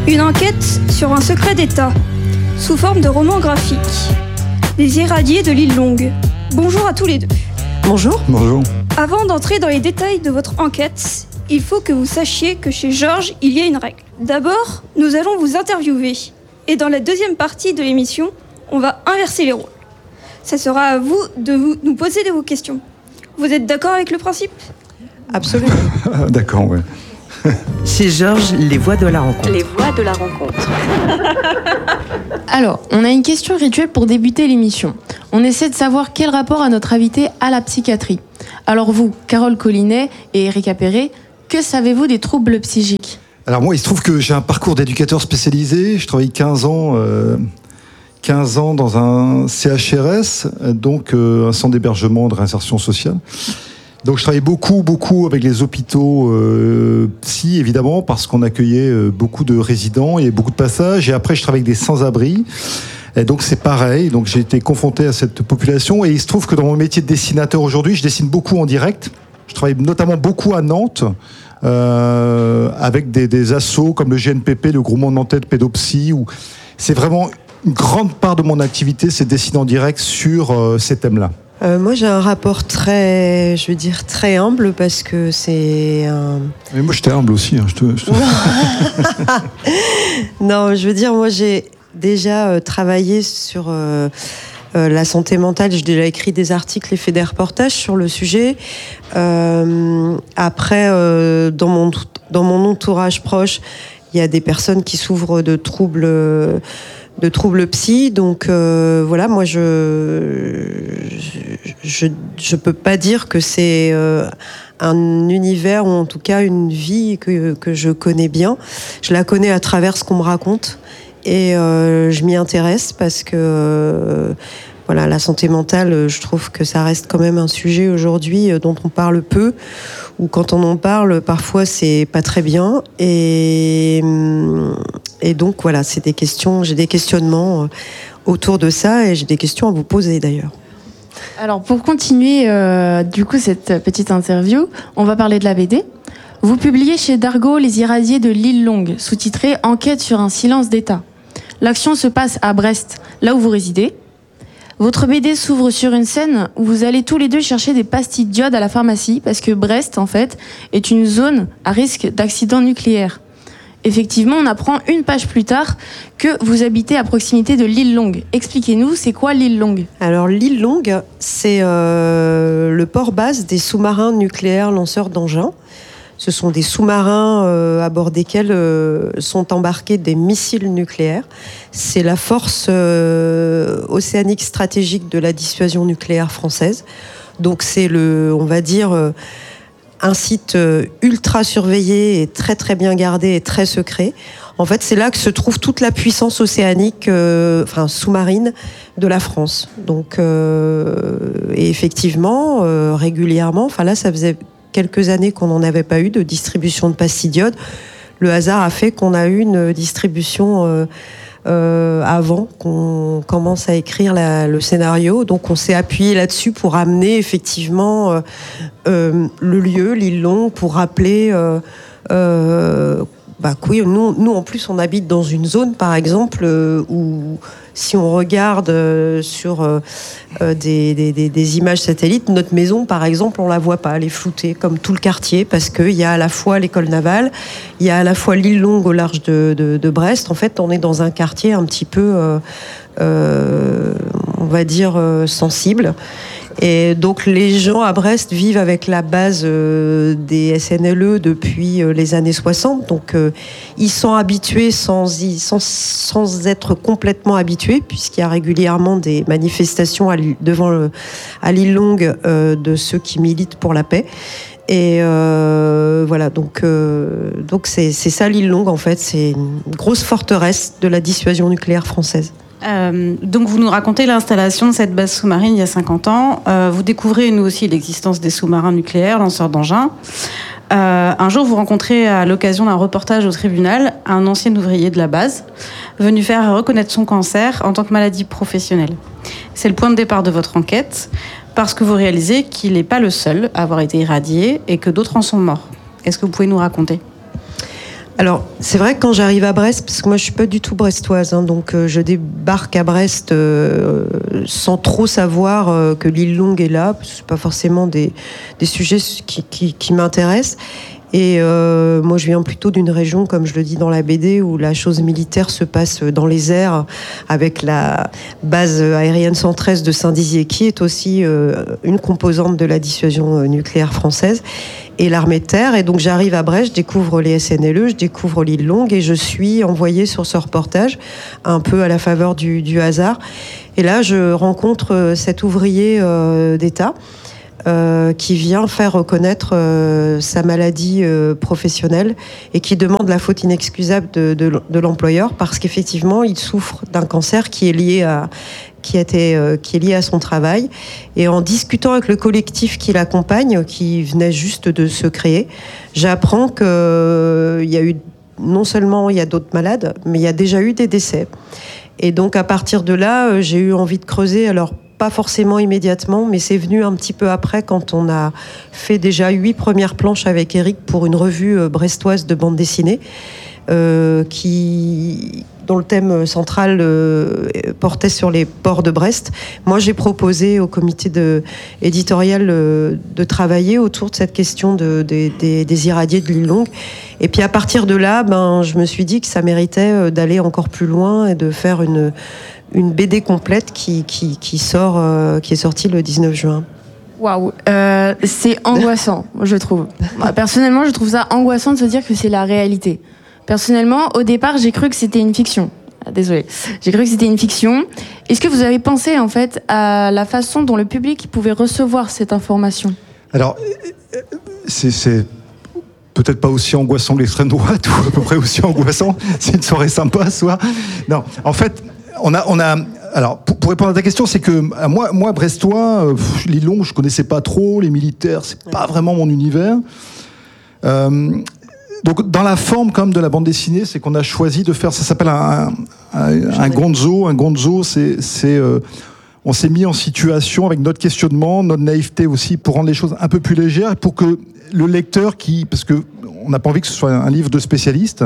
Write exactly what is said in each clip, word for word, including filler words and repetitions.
Une enquête sur un secret d'État, sous forme de roman graphique. Les irradiés de l'île Longue. Bonjour à tous les deux. Bonjour. Bonjour. Avant d'entrer dans les détails de votre enquête, il faut que vous sachiez que chez Georges, il y a une règle. D'abord, nous allons vous interviewer. Et dans la deuxième partie de l'émission, on va inverser les rôles. Ça sera à vous de vous, nous poser de vos questions. Vous êtes d'accord avec le principe ? Absolument. D'accord, ouais. Chez Georges, les voix de la rencontre. Les voix de la rencontre. Alors, on a une question rituelle pour débuter l'émission. On essaie de savoir quel rapport a notre invité à la psychiatrie. Alors vous, Carole Collinet et Erika Perret, que savez-vous des troubles psychiques ? Alors moi, il se trouve que j'ai un parcours d'éducateur spécialisé. Je travaille quinze ans, euh, quinze ans dans un C H R S, donc euh, un centre d'hébergement de réinsertion sociale. Donc je travaillais beaucoup, beaucoup avec les hôpitaux euh, psy, évidemment, parce qu'on accueillait euh, beaucoup de résidents, il y avait beaucoup de passages. Et après, je travaille avec des sans-abri. Et donc c'est pareil. Donc j'ai été confronté à cette population. Et il se trouve que dans mon métier de dessinateur aujourd'hui, je dessine beaucoup en direct. Je travaille notamment beaucoup à Nantes, euh, avec des, des assos comme le G N P P, le Groupement Nantais de Pédopsie, où c'est vraiment une grande part de mon activité, c'est de dessiner en direct sur euh, ces thèmes-là. Euh, moi, j'ai un rapport très, je veux dire, très humble parce que c'est un... Mais moi, j'étais humble aussi. Hein, je te, je te... non, je veux dire, moi, j'ai déjà euh, travaillé sur euh, euh, la santé mentale. J'ai déjà écrit des articles et fait des reportages sur le sujet. Euh, après, euh, dans mon dans mon entourage proche, il y a des personnes qui souffrent de troubles. Euh, de troubles psy, donc euh, voilà, moi je, je je peux pas dire que c'est euh, un univers ou en tout cas une vie que que je connais bien. Je la connais à travers ce qu'on me raconte et euh, je m'y intéresse parce que euh, voilà, la santé mentale, je trouve que ça reste quand même un sujet aujourd'hui dont on parle peu, ou quand on en parle, parfois c'est pas très bien. Et, et donc voilà, c'est des questions, j'ai des questionnements autour de ça et j'ai des questions à vous poser d'ailleurs. Alors pour continuer euh, du coup cette petite interview, on va parler de la B D. Vous publiez chez Dargaud Les irradiés de l'île Longue, sous-titré Enquête sur un silence d'État. L'action se passe à Brest, là où vous résidez. Votre B D s'ouvre sur une scène où vous allez tous les deux chercher des pastilles d'iode à la pharmacie parce que Brest, en fait, est une zone à risque d'accident nucléaire. Effectivement, on apprend une page plus tard que vous habitez à proximité de l'île Longue. Expliquez-nous, c'est quoi l'île Longue ? Alors l'île Longue, c'est euh, le port base des sous-marins nucléaires lanceurs d'engins. Ce sont des sous-marins euh, à bord desquels euh, sont embarqués des missiles nucléaires. C'est la force euh, océanique stratégique de la dissuasion nucléaire française. Donc c'est le, on va dire, euh, un site euh, ultra surveillé et très très bien gardé et très secret. En fait, c'est là que se trouve toute la puissance océanique, euh, enfin sous-marine de la France. Donc, euh, et effectivement, euh, régulièrement, enfin là, ça faisait quelques années qu'on n'en avait pas eu de distribution de pastilles d'iode. Le hasard a fait qu'on a eu une distribution euh, euh, avant qu'on commence à écrire la, le scénario. Donc on s'est appuyé là-dessus pour amener effectivement euh, euh, le lieu, l'île Longue, pour rappeler... Euh, euh, bah, oui, nous, nous, en plus, on habite dans une zone, par exemple, euh, où si on regarde euh, sur euh, des, des, des images satellites, notre maison, par exemple, on la voit pas, elle est floutée, comme tout le quartier, parce qu'il y a à la fois l'école navale, il y a à la fois l'île Longue au large de, de, de Brest. En fait, on est dans un quartier un petit peu, euh, euh, on va dire, euh, sensible. Et donc les gens à Brest vivent avec la base euh, des S N L E depuis euh, les années soixante. Donc euh, ils sont habitués sans, y, sans, sans être complètement habitués, puisqu'il y a régulièrement des manifestations à, devant le, à l'île Longue euh, de ceux qui militent pour la paix. Et euh, voilà, donc euh, donc c'est, c'est ça l'île Longue en fait, c'est une grosse forteresse de la dissuasion nucléaire française. Euh, donc vous nous racontez l'installation de cette base sous-marine il y a cinquante ans. Euh, vous découvrez, nous aussi, l'existence des sous-marins nucléaires, lanceurs d'engins. Euh, un jour, vous rencontrez, à l'occasion d'un reportage au tribunal, un ancien ouvrier de la base, venu faire reconnaître son cancer en tant que maladie professionnelle. C'est le point de départ de votre enquête, parce que vous réalisez qu'il n'est pas le seul à avoir été irradié et que d'autres en sont morts. Est-ce que vous pouvez nous raconter ? Alors, c'est vrai que quand j'arrive à Brest, parce que moi je suis pas du tout brestoise, hein, donc euh, je débarque à Brest euh, sans trop savoir euh, que l'île Longue est là, parce que c'est pas forcément des, des sujets qui, qui, qui m'intéressent. Et euh, moi, je viens plutôt d'une région, comme je le dis dans la B D, où la chose militaire se passe dans les airs, avec la base aérienne cent treize de Saint-Dizier, qui est aussi euh, une composante de la dissuasion nucléaire française, et l'armée de terre. Et donc, j'arrive à Brest, je découvre les S N L E, je découvre l'île Longue, et je suis envoyée sur ce reportage, un peu à la faveur du, du hasard. Et là, je rencontre cet ouvrier euh, d'État, Euh, qui vient faire reconnaître euh, sa maladie euh, professionnelle et qui demande la faute inexcusable de, de, de l'employeur parce qu'effectivement il souffre d'un cancer qui est lié à qui a été euh, qui est lié à son travail. Et en discutant avec le collectif qui l'accompagne, qui venait juste de se créer, j'apprends que euh, il y a eu non seulement il y a d'autres malades, mais il y a déjà eu des décès. Et donc à partir de là, euh, j'ai eu envie de creuser. Alors pas forcément immédiatement, mais c'est venu un petit peu après quand on a fait déjà huit premières planches avec Eric pour une revue brestoise de bande dessinée euh, qui, dont le thème central euh, portait sur les ports de Brest. Moi, j'ai proposé au comité de, éditorial euh, de travailler autour de cette question de, de, des, des irradiés de l'île Longue. Et puis à partir de là, ben, je me suis dit que ça méritait d'aller encore plus loin et de faire une une B D complète qui, qui, qui, sort, euh, qui est sortie le dix-neuf juin. Waouh, euh, c'est angoissant, je trouve. Personnellement, je trouve ça angoissant de se dire que c'est la réalité. Personnellement, au départ, j'ai cru que c'était une fiction. Ah, désolée, j'ai cru que c'était une fiction. Est-ce que vous avez pensé en fait à la façon dont le public pouvait recevoir cette information ? Alors, c'est... c'est... peut-être pas aussi angoissant que l'extrême droite, ou à peu près aussi angoissant. C'est une soirée sympa, soit. Non, en fait, on a, on a. Alors, pour, pour répondre à ta question, c'est que moi, moi, brestois, euh, l'île Longue, je connaissais pas trop. Les militaires, c'est pas vraiment mon univers. Euh, donc, dans la forme, comme de la bande dessinée, c'est qu'on a choisi de faire. Ça s'appelle un, un, un gonzo. Un gonzo, c'est, c'est. Euh, on s'est mis en situation avec notre questionnement, notre naïveté aussi, pour rendre les choses un peu plus légères, et pour que le lecteur qui, parce que on n'a pas envie que ce soit un livre de spécialistes,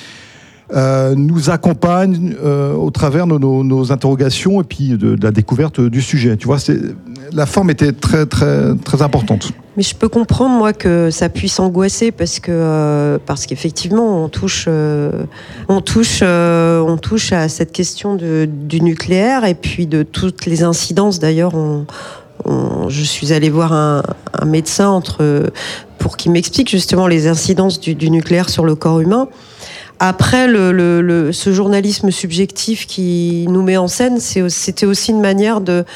euh, nous accompagne euh, au travers de nos, nos interrogations et puis de, de la découverte du sujet. Tu vois, c'est, la forme était très très très importante. Mais je peux comprendre moi que ça puisse angoisser parce que euh, parce qu'effectivement on touche euh, on touche euh, on touche à cette question de, du nucléaire et puis de toutes les incidences. D'ailleurs, on, on, je suis allée voir un, un médecin entre pour qu'il m'explique justement les incidences du, du nucléaire sur le corps humain. Après, le, le, le, ce journalisme subjectif qui nous met en scène, c'est, c'était aussi une manière de,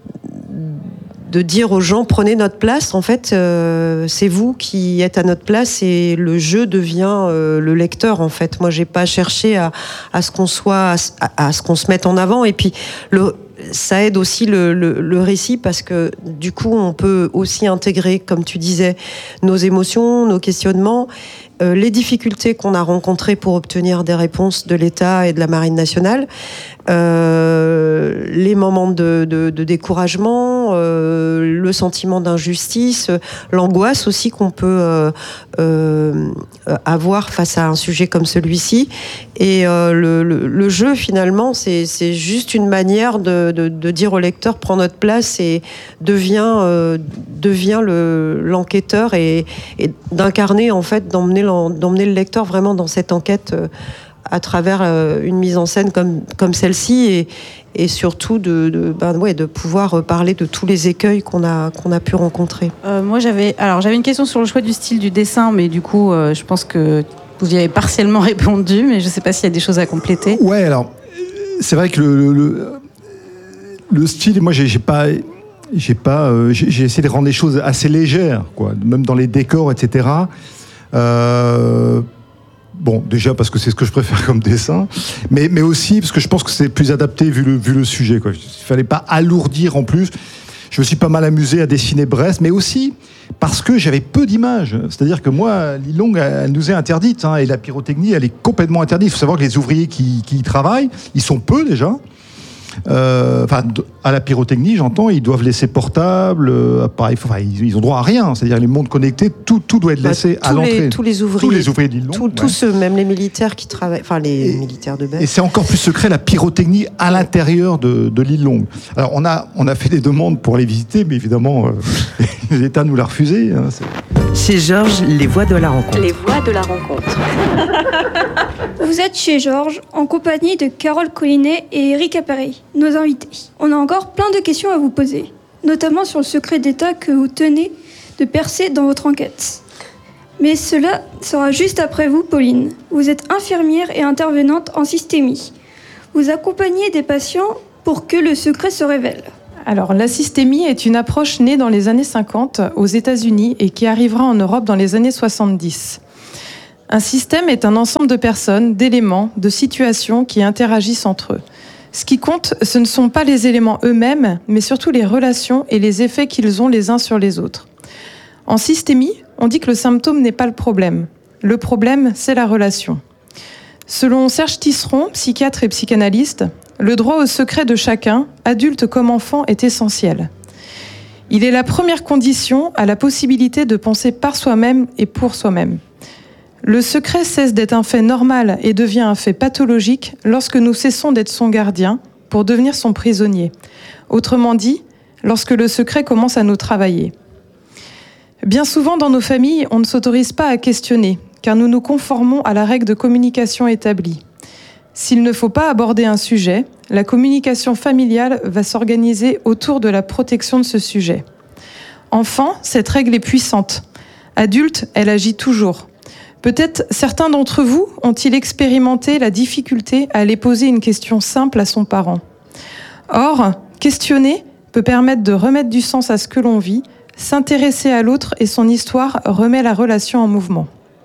de dire aux gens, prenez notre place. En fait, euh, c'est vous qui êtes à notre place et le jeu devient euh, le lecteur. En fait, moi, j'ai pas cherché à, à ce qu'on soit, à, à ce qu'on se mette en avant. Et puis, le ça aide aussi le, le, le récit parce que du coup, on peut aussi intégrer, comme tu disais, nos émotions, nos questionnements, euh, les difficultés qu'on a rencontrées pour obtenir des réponses de l'État et de la Marine nationale, euh, les moments de, de, de découragement, euh, le sentiment d'injustice, l'angoisse aussi qu'on peut euh, euh, avoir face à un sujet comme celui-ci. Et euh, le, le, le jeu, finalement, c'est, c'est juste une manière de, de, de dire au lecteur, prends notre place et devient, euh, devient le, l'enquêteur et, et d'incarner, en fait, d'emmener, d'emmener le lecteur vraiment dans cette enquête euh, à travers euh, une mise en scène comme, comme celle-ci et, et surtout de, de, ben ouais, de pouvoir parler de tous les écueils qu'on a, qu'on a pu rencontrer. Euh, moi, j'avais, alors, j'avais une question sur le choix du style du dessin, mais du coup, euh, je pense que vous y avez partiellement répondu, mais je ne sais pas s'il y a des choses à compléter. Ouais, alors, c'est vrai que le, le, le style, moi, j'ai, j'ai pas... J'ai, pas, euh, j'ai, j'ai essayé de rendre les choses assez légères, quoi, même dans les décors, et cetera. Euh, bon, déjà parce que c'est ce que je préfère comme dessin, mais, mais aussi parce que je pense que c'est plus adapté vu le, vu le sujet, quoi. Il ne fallait pas alourdir en plus. Je me suis pas mal amusé à dessiner Brest, mais aussi parce que j'avais peu d'images. C'est-à-dire que moi, l'île Longue, elle nous est interdite, hein, et la pyrotechnie, elle est complètement interdite. Il faut savoir que les ouvriers qui, qui y travaillent, ils sont peu déjà. euh, enfin, à la pyrotechnie, j'entends, ils doivent laisser portable, euh, appareil, enfin, ils, ils ont droit à rien. C'est-à-dire les montres connectées, tout, tout doit être laissé bah, à l'entrée. Les, tous les ouvriers, tous les ouvriers d'Île-Longue, tout, ouais. tous ceux, même les militaires qui travaillent, enfin les et, militaires de base. Et c'est encore plus secret la pyrotechnie à l'intérieur de, de l'Île-Longue. Alors on a, on a fait des demandes pour les visiter, mais évidemment, euh, l'État nous l'a refusé. Hein, chez Georges, les voix de la rencontre. Les voix de la rencontre. Vous êtes chez Georges, en compagnie de Carole Collinet et Eric Appéré, nos invités. On a encore plein de questions à vous poser, notamment sur le secret d'État que vous tenez de percer dans votre enquête. Mais cela sera juste après vous, Pauline. Vous êtes infirmière et intervenante en systémie. Vous accompagnez des patients pour que le secret se révèle. Alors, la systémie est une approche née dans les années cinquante aux États-Unis et qui arrivera en Europe dans les années soixante-dix. Un système est un ensemble de personnes, d'éléments, de situations qui interagissent entre eux. Ce qui compte, ce ne sont pas les éléments eux-mêmes, mais surtout les relations et les effets qu'ils ont les uns sur les autres. En systémie, on dit que le symptôme n'est pas le problème. Le problème, c'est la relation. Selon Serge Tisseron, psychiatre et psychanalyste, le droit au secret de chacun, adulte comme enfant, est essentiel. Il est la première condition à la possibilité de penser par soi-même et pour soi-même. Le secret cesse d'être un fait normal et devient un fait pathologique lorsque nous cessons d'être son gardien pour devenir son prisonnier. Autrement dit, lorsque le secret commence à nous travailler. Bien souvent dans nos familles, on ne s'autorise pas à questionner, car nous nous conformons à la règle de communication établie. S'il ne faut pas aborder un sujet, la communication familiale va s'organiser autour de la protection de ce sujet. Enfant, cette règle est puissante. Adulte, elle agit toujours. Peut-être certains d'entre vous ont-ils expérimenté la difficulté à aller poser une question simple à son parent. Or, questionner peut permettre de remettre du sens à ce que l'on vit, s'intéresser à l'autre et son histoire remet la relation en mouvement.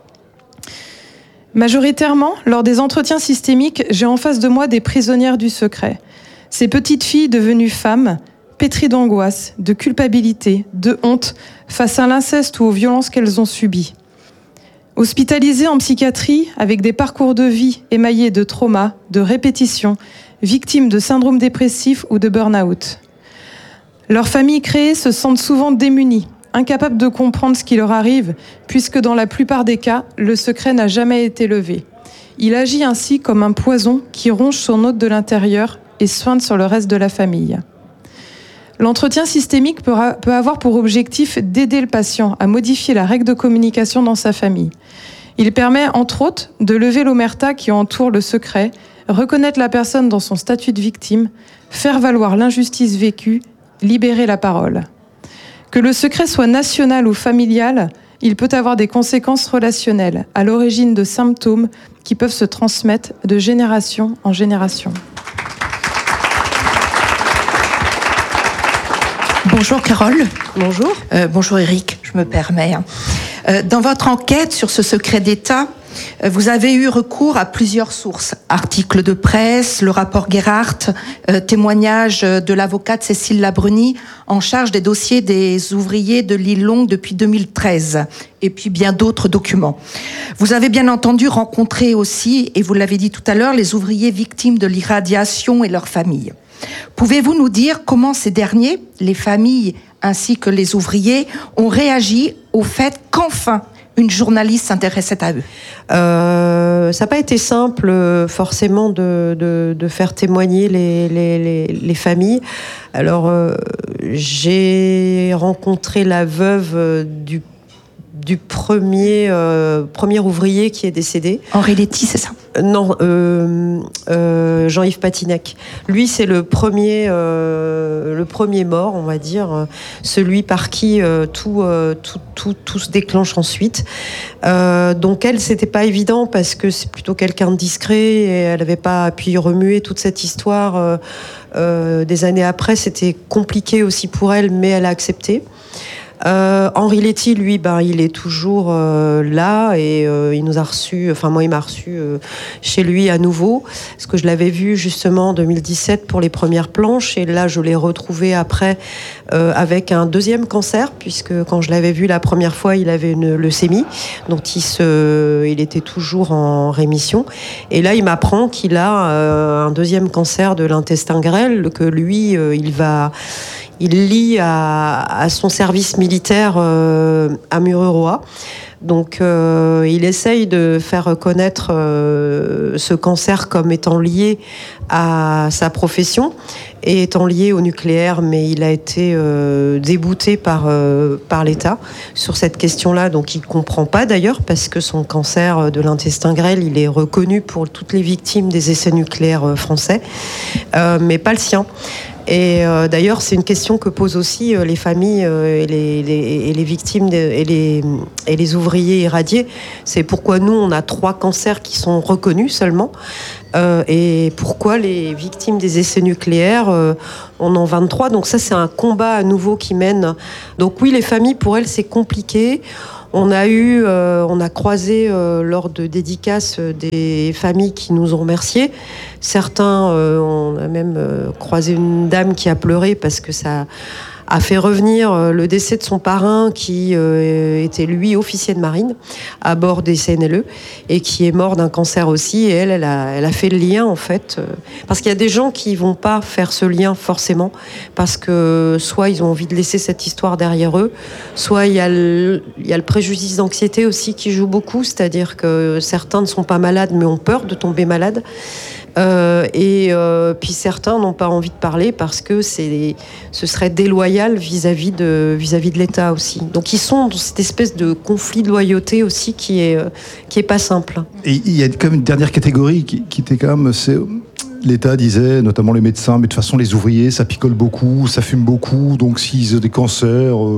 Majoritairement, lors des entretiens systémiques, j'ai en face de moi des prisonnières du secret. Ces petites filles devenues femmes, pétries d'angoisse, de culpabilité, de honte, face à l'inceste ou aux violences qu'elles ont subies. Hospitalisées en psychiatrie, avec des parcours de vie émaillés de traumas, de répétitions, victimes de syndrome dépressif ou de burn-out. Leurs familles créées se sentent souvent démunies, incapables de comprendre ce qui leur arrive, puisque dans la plupart des cas, le secret n'a jamais été levé. Il agit ainsi comme un poison qui ronge son hôte de l'intérieur et soigne sur le reste de la famille. L'entretien systémique peut avoir pour objectif d'aider le patient à modifier la règle de communication dans sa famille. Il permet, entre autres, de lever l'omerta qui entoure le secret, reconnaître la personne dans son statut de victime, faire valoir l'injustice vécue, libérer la parole. Que le secret soit national ou familial, il peut avoir des conséquences relationnelles, à l'origine de symptômes qui peuvent se transmettre de génération en génération. Bonjour Carole. Bonjour. Euh, bonjour Eric, je me permets. Euh, dans votre enquête sur ce secret d'État, euh, vous avez eu recours à plusieurs sources. Articles de presse, le rapport Gerhardt, euh, témoignage de l'avocate Cécile Labruni en charge des dossiers des ouvriers de l'Île-Longue depuis deux mille treize, et puis bien d'autres documents. Vous avez bien entendu rencontré aussi, et vous l'avez dit tout à l'heure, les ouvriers victimes de l'irradiation et leurs familles. Pouvez-vous nous dire comment ces derniers, les familles ainsi que les ouvriers, ont réagi au fait qu'enfin une journaliste s'intéressait à eux? euh, Ça n'a pas été simple, forcément, de, de, de faire témoigner les, les, les, les familles. Alors, euh, j'ai rencontré la veuve du du premier, euh, premier ouvrier qui est décédé. Henri Letty, c'est ça? Non, euh, euh, Jean-Yves Patinac. Lui, c'est le premier, euh, le premier mort, on va dire, celui par qui euh, tout, euh, tout, tout, tout se déclenche ensuite. Euh, donc elle, c'était pas évident parce que c'est plutôt quelqu'un de discret et elle n'avait pas pu remuer toute cette histoire. Euh, euh, des années après, c'était compliqué aussi pour elle, mais elle a accepté. Euh, Henri Letty, lui, ben, il est toujours euh, là et euh, il nous a reçus, enfin moi il m'a reçu euh, chez lui à nouveau, parce que je l'avais vu justement en deux mille dix-sept pour les premières planches et là je l'ai retrouvé après euh, avec un deuxième cancer, puisque quand je l'avais vu la première fois il avait une leucémie dont il, se, il était toujours en rémission et là il m'apprend qu'il a euh, un deuxième cancer de l'intestin grêle, que lui euh, il va... Il lie à, à son service militaire euh, à Mururoa. Donc, euh, il essaye de faire connaître euh, ce cancer comme étant lié à sa profession et étant lié au nucléaire, mais il a été euh, débouté par, euh, par l'État sur cette question-là. Donc, il ne comprend pas d'ailleurs, parce que son cancer de l'intestin grêle, il est reconnu pour toutes les victimes des essais nucléaires français, euh, mais pas le sien. Et euh, d'ailleurs, c'est une question que posent aussi euh, les familles euh, et, les, les, et les victimes de, et, les, et les ouvriers irradiés. C'est pourquoi nous, on a trois cancers qui sont reconnus seulement. Euh, et pourquoi les victimes des essais nucléaires, euh, on en vingt-trois. Donc ça, c'est un combat à nouveau qui mène. Donc oui, les familles, pour elles, c'est compliqué. On a eu, euh, on a croisé euh, lors de dédicaces euh, des familles qui nous ont remerciés. Certains, euh, on a même euh, croisé une dame qui a pleuré parce que ça a fait revenir euh, le décès de son parrain qui euh, était lui officier de marine à bord des C N L E et qui est mort d'un cancer aussi. Et elle, elle a, elle a fait le lien en fait, euh, parce qu'il y a des gens qui vont pas faire ce lien forcément parce que soit ils ont envie de laisser cette histoire derrière eux, soit il y a le, il y a le préjudice d'anxiété aussi qui joue beaucoup, c'est-à-dire que certains ne sont pas malades mais ont peur de tomber malade. Euh, et euh, puis certains n'ont pas envie de parler parce que c'est, ce serait déloyal vis-à-vis de, vis-à-vis de l'État aussi. Donc ils sont dans cette espèce de conflit de loyauté aussi qui est, euh, qui est pas simple. Et il y a quand même une dernière catégorie qui, qui était quand même... C'est... L'État disait, notamment les médecins, mais de toute façon les ouvriers, ça picole beaucoup, ça fume beaucoup, donc s'ils ont des cancers... Euh...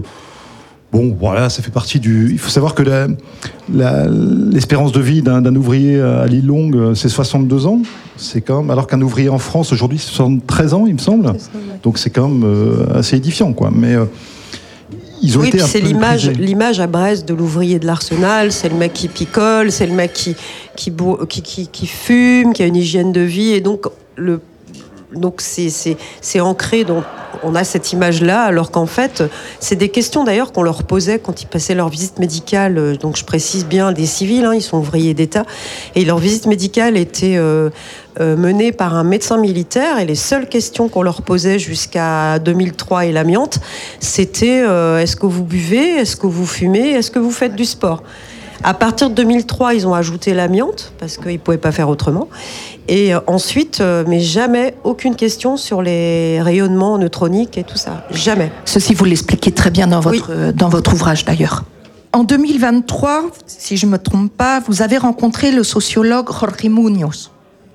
Bon, voilà, ça fait partie du... Il faut savoir que la, la, l'espérance de vie d'un, d'un ouvrier à l'île Longue, c'est soixante-deux ans. C'est quand même, alors qu'un ouvrier en France, aujourd'hui, c'est soixante-treize ans, il me semble. C'est ça, ouais. Donc c'est quand même euh, assez édifiant, quoi. Mais euh, ils ont oui, été un c'est peu l'image, prisés. l'image à Brest de l'ouvrier de l'Arsenal. C'est le mec qui picole, c'est le mec qui, qui, qui, qui, qui fume, qui a une hygiène de vie. Et donc, le Donc c'est, c'est, c'est ancré, donc on a cette image-là, alors qu'en fait, c'est des questions d'ailleurs qu'on leur posait quand ils passaient leur visite médicale. Donc je précise bien des civils, hein, ils sont ouvriers d'État, et leur visite médicale était euh, euh, menée par un médecin militaire, et les seules questions qu'on leur posait jusqu'à deux mille trois et l'amiante, c'était euh, est-ce que vous buvez, est-ce que vous fumez, est-ce que vous faites du sport ? À partir de deux mille trois, ils ont ajouté l'amiante, parce qu'ils ne pouvaient pas faire autrement. Et ensuite, mais jamais, aucune question sur les rayonnements neutroniques et tout ça. Jamais. Ceci, vous l'expliquez très bien dans votre, oui. dans votre ouvrage, d'ailleurs. En deux mille vingt-trois, si je ne me trompe pas, vous avez rencontré le sociologue Jorge Muñoz.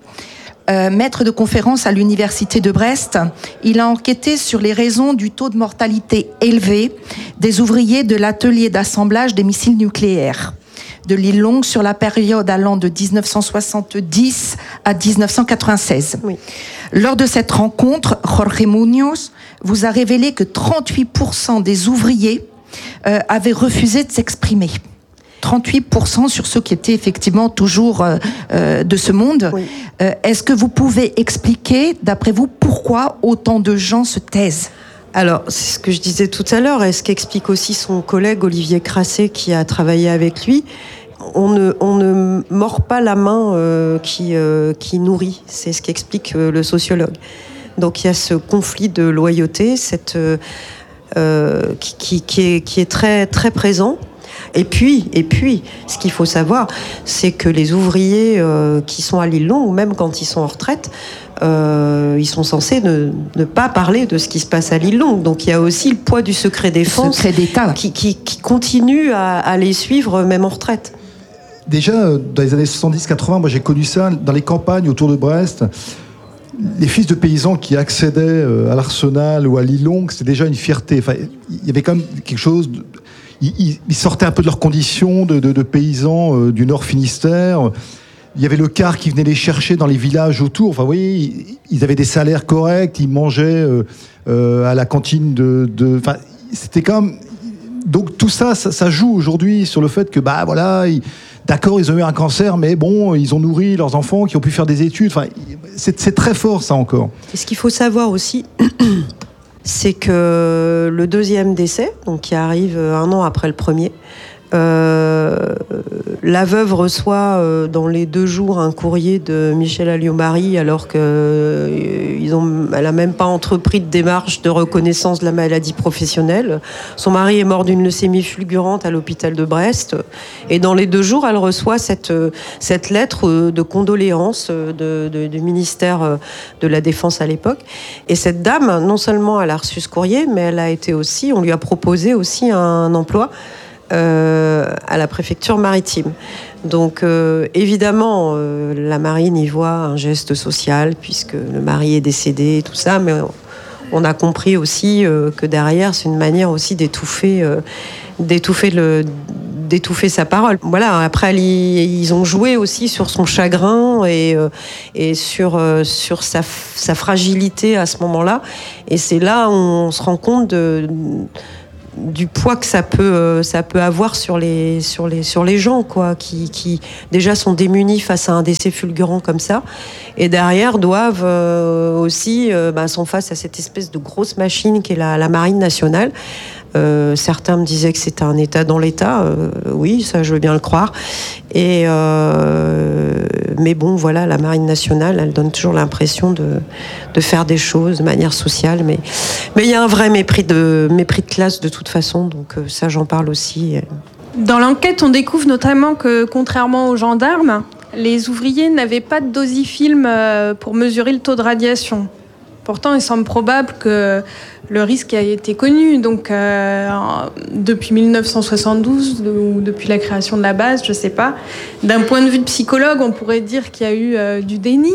Euh, maître de conférence à l'université de Brest, il a enquêté sur les raisons du taux de mortalité élevé des ouvriers de l'atelier d'assemblage des missiles nucléaires de l'île Longue sur la période allant de dix-neuf cent soixante-dix à dix-neuf cent quatre-vingt-seize. Oui. Lors de cette rencontre, Jorge Muñoz vous a révélé que trente-huit pour cent des ouvriers euh, avaient refusé de s'exprimer. trente-huit pour cent sur ceux qui étaient effectivement toujours euh, euh, de ce monde. Oui. Euh, est-ce que vous pouvez expliquer, d'après vous, pourquoi autant de gens se taisent ? Alors, c'est ce que je disais tout à l'heure, et ce qu'explique aussi son collègue Olivier Crassé qui a travaillé avec lui. On ne, on ne mord pas la main euh, qui, euh, qui nourrit, c'est ce qu'explique euh, le sociologue. Donc il y a ce conflit de loyauté cette, euh, qui, qui, qui, est, qui est très, très présent. Et puis, et puis, ce qu'il faut savoir, c'est que les ouvriers euh, qui sont à l'île Longue, même quand ils sont en retraite, euh, ils sont censés ne, ne pas parler de ce qui se passe à l'île Longue. Donc il y a aussi le poids du secret défense secret d'État. Qui, qui, qui continue à, à les suivre même en retraite. Déjà, dans les années soixante-dix quatre-vingts, moi j'ai connu ça dans les campagnes autour de Brest. Les fils de paysans qui accédaient à l'Arsenal ou à l'île Longue, c'était déjà une fierté. Enfin, il y avait quand même quelque chose... De... Ils, ils sortaient un peu de leurs conditions de, de, de paysans euh, du Nord Finistère. Il y avait le car qui venait les chercher dans les villages autour. Enfin, vous voyez, ils, ils avaient des salaires corrects, ils mangeaient euh, euh, à la cantine de... de... Enfin, c'était quand même... donc tout ça, ça, ça joue aujourd'hui sur le fait que, bah voilà, ils, d'accord, ils ont eu un cancer, mais bon, ils ont nourri leurs enfants qui ont pu faire des études. Enfin, c'est, c'est très fort, ça, encore. Et ce qu'il faut savoir aussi, c'est que le deuxième décès, donc qui arrive un an après le premier, Euh, la veuve reçoit euh, dans les deux jours un courrier de Michel Alliot-Marie alors qu'elle euh, n'a même pas entrepris de démarche de reconnaissance de la maladie professionnelle. Son mari est mort d'une leucémie fulgurante à l'hôpital de Brest. Et dans les deux jours, elle reçoit cette, cette lettre de condoléances de, de, du ministère de la Défense à l'époque. Et cette dame, non seulement elle a reçu ce courrier, mais elle a été aussi, on lui a proposé aussi un emploi Euh, à la préfecture maritime. Donc euh, évidemment, euh, la marine y voit un geste social puisque le mari est décédé et tout ça, mais on, on a compris aussi euh, que derrière, c'est une manière aussi d'étouffer, euh, d'étouffer le d'étouffer sa parole. Voilà, après ils ont joué aussi sur son chagrin et, euh, et sur, euh, sur sa, sa fragilité à ce moment-là. Et c'est là où on se rend compte de du poids que ça peut euh, ça peut avoir sur les sur les sur les gens quoi qui qui déjà sont démunis face à un décès fulgurant comme ça et derrière doivent euh, aussi euh, bah, sont face à cette espèce de grosse machine qui est la, la marine nationale. Euh, certains me disaient que c'était un État dans l'État. Euh, oui, ça, je veux bien le croire. Et euh, mais bon, voilà, la Marine nationale, elle donne toujours l'impression de, de faire des choses de manière sociale. Mais mais il y a un vrai mépris de mépris de classe de toute façon. Donc euh, ça, j'en parle aussi. Dans l'enquête, on découvre notamment que, contrairement aux gendarmes, les ouvriers n'avaient pas de dosifilm pour mesurer le taux de radiation. Pourtant, il semble probable que le risque a été connu. Donc, euh, depuis mille neuf cent soixante-douze, ou depuis la création de la base, je ne sais pas. D'un point de vue de psychologue, on pourrait dire qu'il y a eu euh, du déni.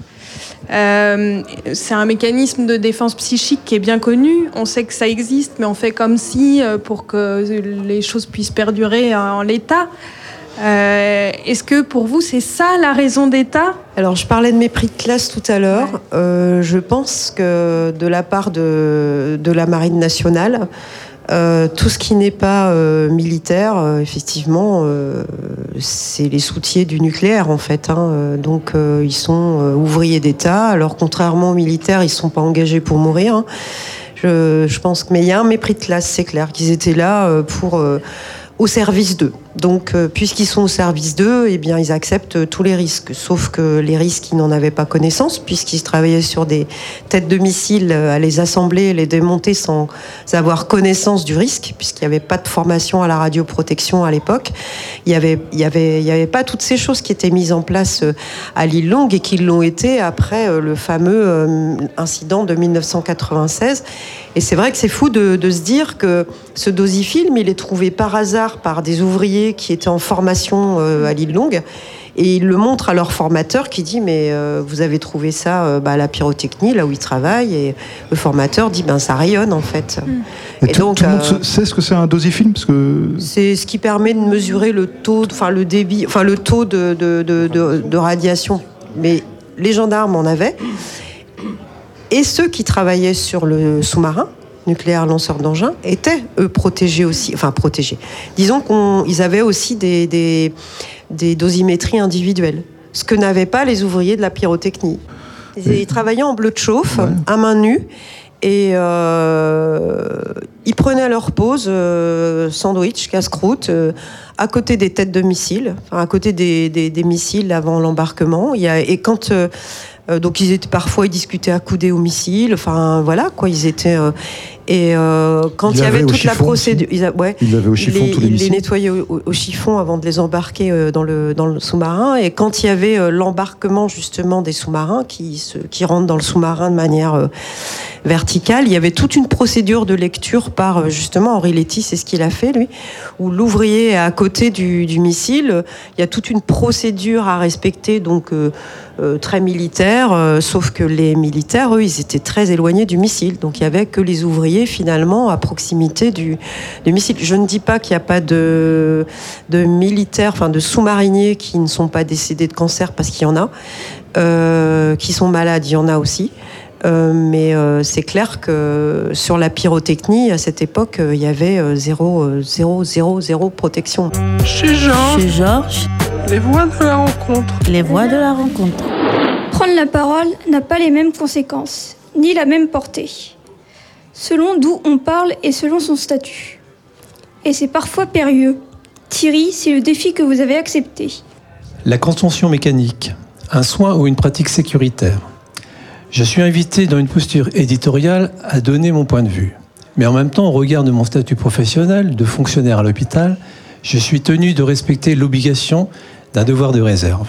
Euh, c'est un mécanisme de défense psychique qui est bien connu. On sait que ça existe, mais on fait comme si, euh, pour que les choses puissent perdurer en l'état. Euh, est-ce que pour vous c'est ça la raison d'État ? Alors je parlais de mépris de classe tout à l'heure. Ouais. Euh, je pense que de la part de, de la Marine nationale, euh, tout ce qui n'est pas euh, militaire, euh, effectivement, euh, c'est les soutiers du nucléaire en fait. Hein. Donc euh, ils sont euh, ouvriers d'État. Alors contrairement aux militaires, ils ne sont pas engagés pour mourir. Hein. Je, je pense que mais il y a un mépris de classe, c'est clair, qu'ils étaient là euh, pour euh, au service d'eux. Donc, euh, puisqu'ils sont au service d'eux, eh bien, ils acceptent tous les risques. Sauf que les risques, ils n'en avaient pas connaissance, puisqu'ils travaillaient sur des têtes de missiles, à les assembler, les démonter sans avoir connaissance du risque, puisqu'il n'y avait pas de formation à la radioprotection à l'époque. Il y avait, il y avait, il y avait pas toutes ces choses qui étaient mises en place à l'île Longue et qui l'ont été après le fameux incident de mille neuf cent quatre-vingt-seize. Et c'est vrai que c'est fou de, de se dire que ce dosifilm, il est trouvé par hasard par des ouvriers qui étaient en formation euh, à l'île Longue et ils le montrent à leur formateur qui dit mais euh, vous avez trouvé ça euh, bah, à la pyrotechnie là où ils travaillent et le formateur dit ben ça rayonne en fait. Mmh. Et, et tout, donc, tout le monde euh, sait ce que c'est un dosifilm parce que c'est ce qui permet de mesurer le taux, enfin le débit, enfin le taux de, de, de, de, de radiation. Mais les gendarmes en avaient et ceux qui travaillaient sur le sous-marin nucléaire lanceur d'engins, étaient, eux, protégés aussi. Enfin, protégés. Disons qu'ils avaient aussi des, des, des dosimétries individuelles. Ce que n'avaient pas les ouvriers de la pyrotechnie. Ils, ils travaillaient en bleu de chauffe, ouais. à main nue, et euh, ils prenaient leur pause, euh, sandwich, casse-croûte, euh, à côté des têtes de missiles, enfin, à côté des, des, des missiles avant l'embarquement. Il y a, et quand... Euh, Euh, donc ils étaient parfois ils discutaient accoudés au missile, enfin voilà quoi, ils étaient euh, et euh, quand il, il y avait toute la procédure, ils, a, ouais, il avait au chiffon les, tous les ils missiles. les nettoyaient au, au, au chiffon avant de les embarquer euh, dans le dans le sous-marin et quand il y avait euh, l'embarquement justement des sous-marins qui se, qui rentrent dans le sous-marin de manière euh, verticale, il y avait toute une procédure de lecture par euh, justement Henri Letty, c'est ce qu'il a fait lui, où l'ouvrier est à côté du, du missile, il y a toute une procédure à respecter donc euh, Euh, très militaire, euh, sauf que les militaires, eux, ils étaient très éloignés du missile. Donc, il n'y avait que les ouvriers, finalement, à proximité du, du missile. Je ne dis pas qu'il n'y a pas de, de militaires, enfin, de sous-mariniers qui ne sont pas décédés de cancer, parce qu'il y en a. Euh, qui sont malades, il y en a aussi. Euh, mais euh, c'est clair que sur la pyrotechnie, à cette époque, il y avait zéro, zéro, zéro, zéro protection. Chez Georges, Chez Georges, les voix de la rencontre. Les voix de la rencontre. Prendre la parole n'a pas les mêmes conséquences, ni la même portée, selon d'où on parle et selon son statut. Et c'est parfois périlleux. Thierry, c'est le défi que vous avez accepté. La contention mécanique, un soin ou une pratique sécuritaire. Je suis invité dans une posture éditoriale à donner mon point de vue. Mais en même temps, au regard de mon statut professionnel de fonctionnaire à l'hôpital, je suis tenu de respecter l'obligation d'un devoir de réserve.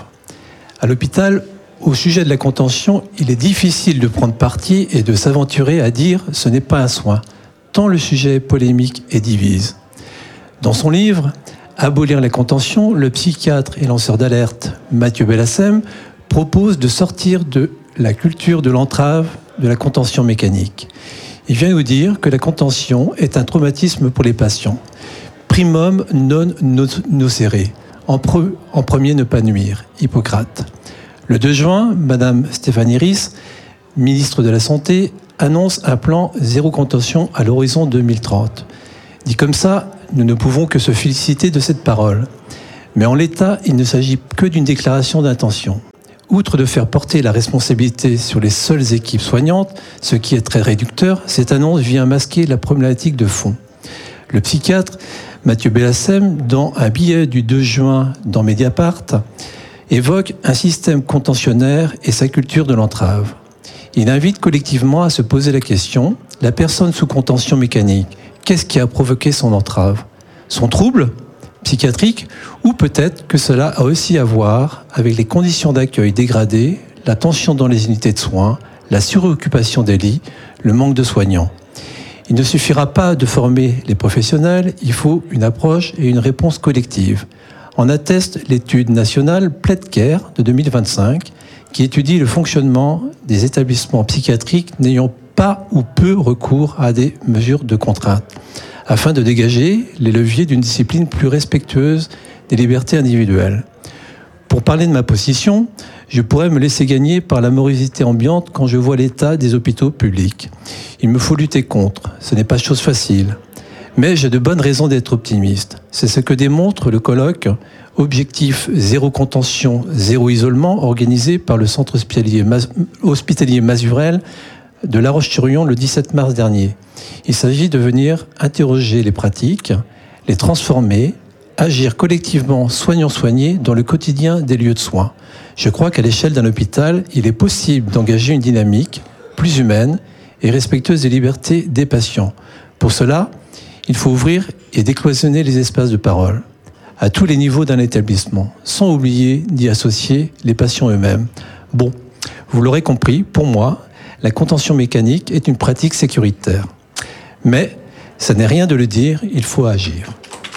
À l'hôpital, au sujet de la contention, il est difficile de prendre parti et de s'aventurer à dire « ce n'est pas un soin », tant le sujet est polémique et divise. Dans son livre « Abolir la contention », le psychiatre et lanceur d'alerte Mathieu Bellassem propose de sortir de la culture de l'entrave de la contention mécanique. Il vient nous dire que la contention est un traumatisme pour les patients. Primum non nocere. En, pre, en premier, ne pas nuire. Hippocrate. Le deux juin, Madame Stéphanie Ries, ministre de la Santé, annonce un plan zéro contention à l'horizon deux mille trente. Dit comme ça, nous ne pouvons que se féliciter de cette parole. Mais en l'état, il ne s'agit que d'une déclaration d'intention. Outre de faire porter la responsabilité sur les seules équipes soignantes, ce qui est très réducteur, cette annonce vient masquer la problématique de fond. Le psychiatre Mathieu Bellassem, dans un billet du deux juin dans Mediapart, évoque un système contentionnaire et sa culture de l'entrave. Il invite collectivement à se poser la question, la personne sous contention mécanique, qu'est-ce qui a provoqué son entrave ? Son trouble psychiatrique, ou peut-être que cela a aussi à voir avec les conditions d'accueil dégradées, la tension dans les unités de soins, la suroccupation des lits, le manque de soignants. Il ne suffira pas de former les professionnels, il faut une approche et une réponse collective. En atteste l'étude nationale PlaidCare de deux mille vingt-cinq, qui étudie le fonctionnement des établissements psychiatriques n'ayant pas ou peu recours à des mesures de contrainte, afin de dégager les leviers d'une discipline plus respectueuse des libertés individuelles. Pour parler de ma position, je pourrais me laisser gagner par la morosité ambiante quand je vois l'état des hôpitaux publics. Il me faut lutter contre, ce n'est pas chose facile. Mais j'ai de bonnes raisons d'être optimiste. C'est ce que démontre le colloque « Objectif zéro contention, zéro isolement » organisé par le centre hospitalier Mazurel de La Roche-sur-Yon le dix-sept mars dernier. Il s'agit de venir interroger les pratiques, les transformer, agir collectivement soignant-soigné dans le quotidien des lieux de soins. Je crois qu'à l'échelle d'un hôpital, il est possible d'engager une dynamique plus humaine et respectueuse des libertés des patients. Pour cela, il faut ouvrir et décloisonner les espaces de parole à tous les niveaux d'un établissement, sans oublier d'y associer les patients eux-mêmes. Bon, vous l'aurez compris, pour moi, la contention mécanique est une pratique sécuritaire. Mais ça n'est rien de le dire, il faut agir.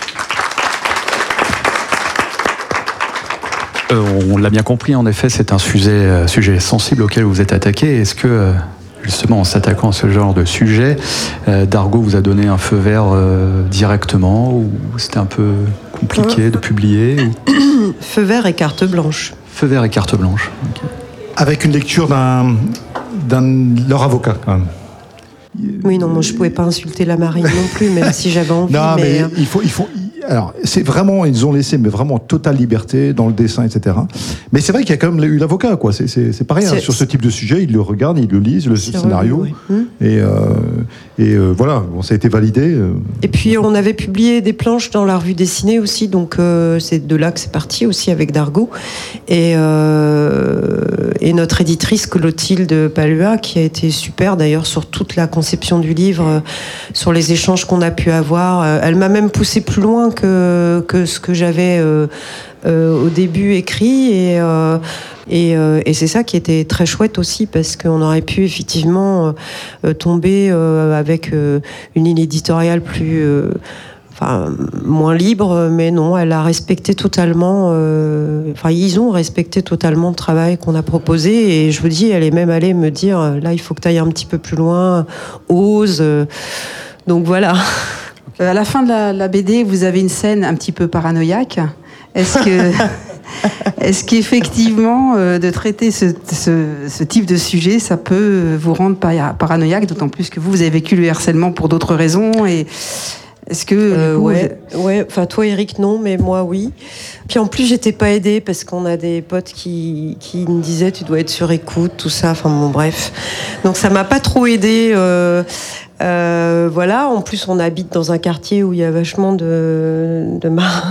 Euh, on l'a bien compris, en effet, c'est un sujet, euh, sujet sensible auquel vous êtes attaqué. Est-ce que, euh, justement, en s'attaquant à ce genre de sujet, euh, Dargaud vous a donné un feu vert euh, directement, ou c'était un peu compliqué de publier ou... Feu vert et carte blanche. Feu vert et carte blanche. Okay. Avec une lecture d'un, d'un leur avocat, quand même. Oui, non, moi je pouvais pas insulter la marine non plus, même si j'avais envie. Non, mais, mais il faut, il faut. Alors, c'est vraiment, ils ont laissé, mais vraiment totale liberté dans le dessin, et cetera. Mais c'est vrai qu'il y a quand même eu l'avocat, quoi. C'est, c'est, c'est pareil, hein, sur ce type de sujet, ils le regardent, ils le lisent, le scénario, vrai, oui. et, euh, et euh, voilà, bon, ça a été validé. Euh. Et puis on avait publié des planches dans la revue dessinée aussi, donc euh, c'est de là que c'est parti aussi avec Dargaud. Et, euh, et notre éditrice Clotilde Palua, qui a été super d'ailleurs sur toute la conception du livre, euh, sur les échanges qu'on a pu avoir. Euh, elle m'a même poussé plus loin que, que ce que j'avais euh, euh, au début écrit. Et, euh, et, euh, et c'est ça qui était très chouette aussi, parce qu'on aurait pu effectivement euh, tomber euh, avec euh, une ligne éditoriale plus... Euh, Enfin, moins libre, mais non, elle a respecté totalement, euh, enfin, ils ont respecté totalement le travail qu'on a proposé, et je vous dis, elle est même allée me dire, là, il faut que tu ailles un petit peu plus loin, ose, donc voilà. À la fin de la, la B D, vous avez une scène un petit peu paranoïaque. Est-ce que, Est-ce qu'effectivement, euh, de traiter ce, ce, ce type de sujet, ça peut vous rendre paranoïaque, d'autant plus que vous, vous avez vécu le harcèlement pour d'autres raisons et est-ce que euh, coup, ouais, vous... ouais. Enfin, toi, Eric, non, mais moi, oui. Puis en plus, j'étais pas aidée parce qu'on a des potes qui, qui me disaient tu dois être sur écoute, tout ça. Enfin bon, bref. Donc ça m'a pas trop aidée. Euh, euh, voilà. En plus, on habite dans un quartier où il y a vachement de, de marins.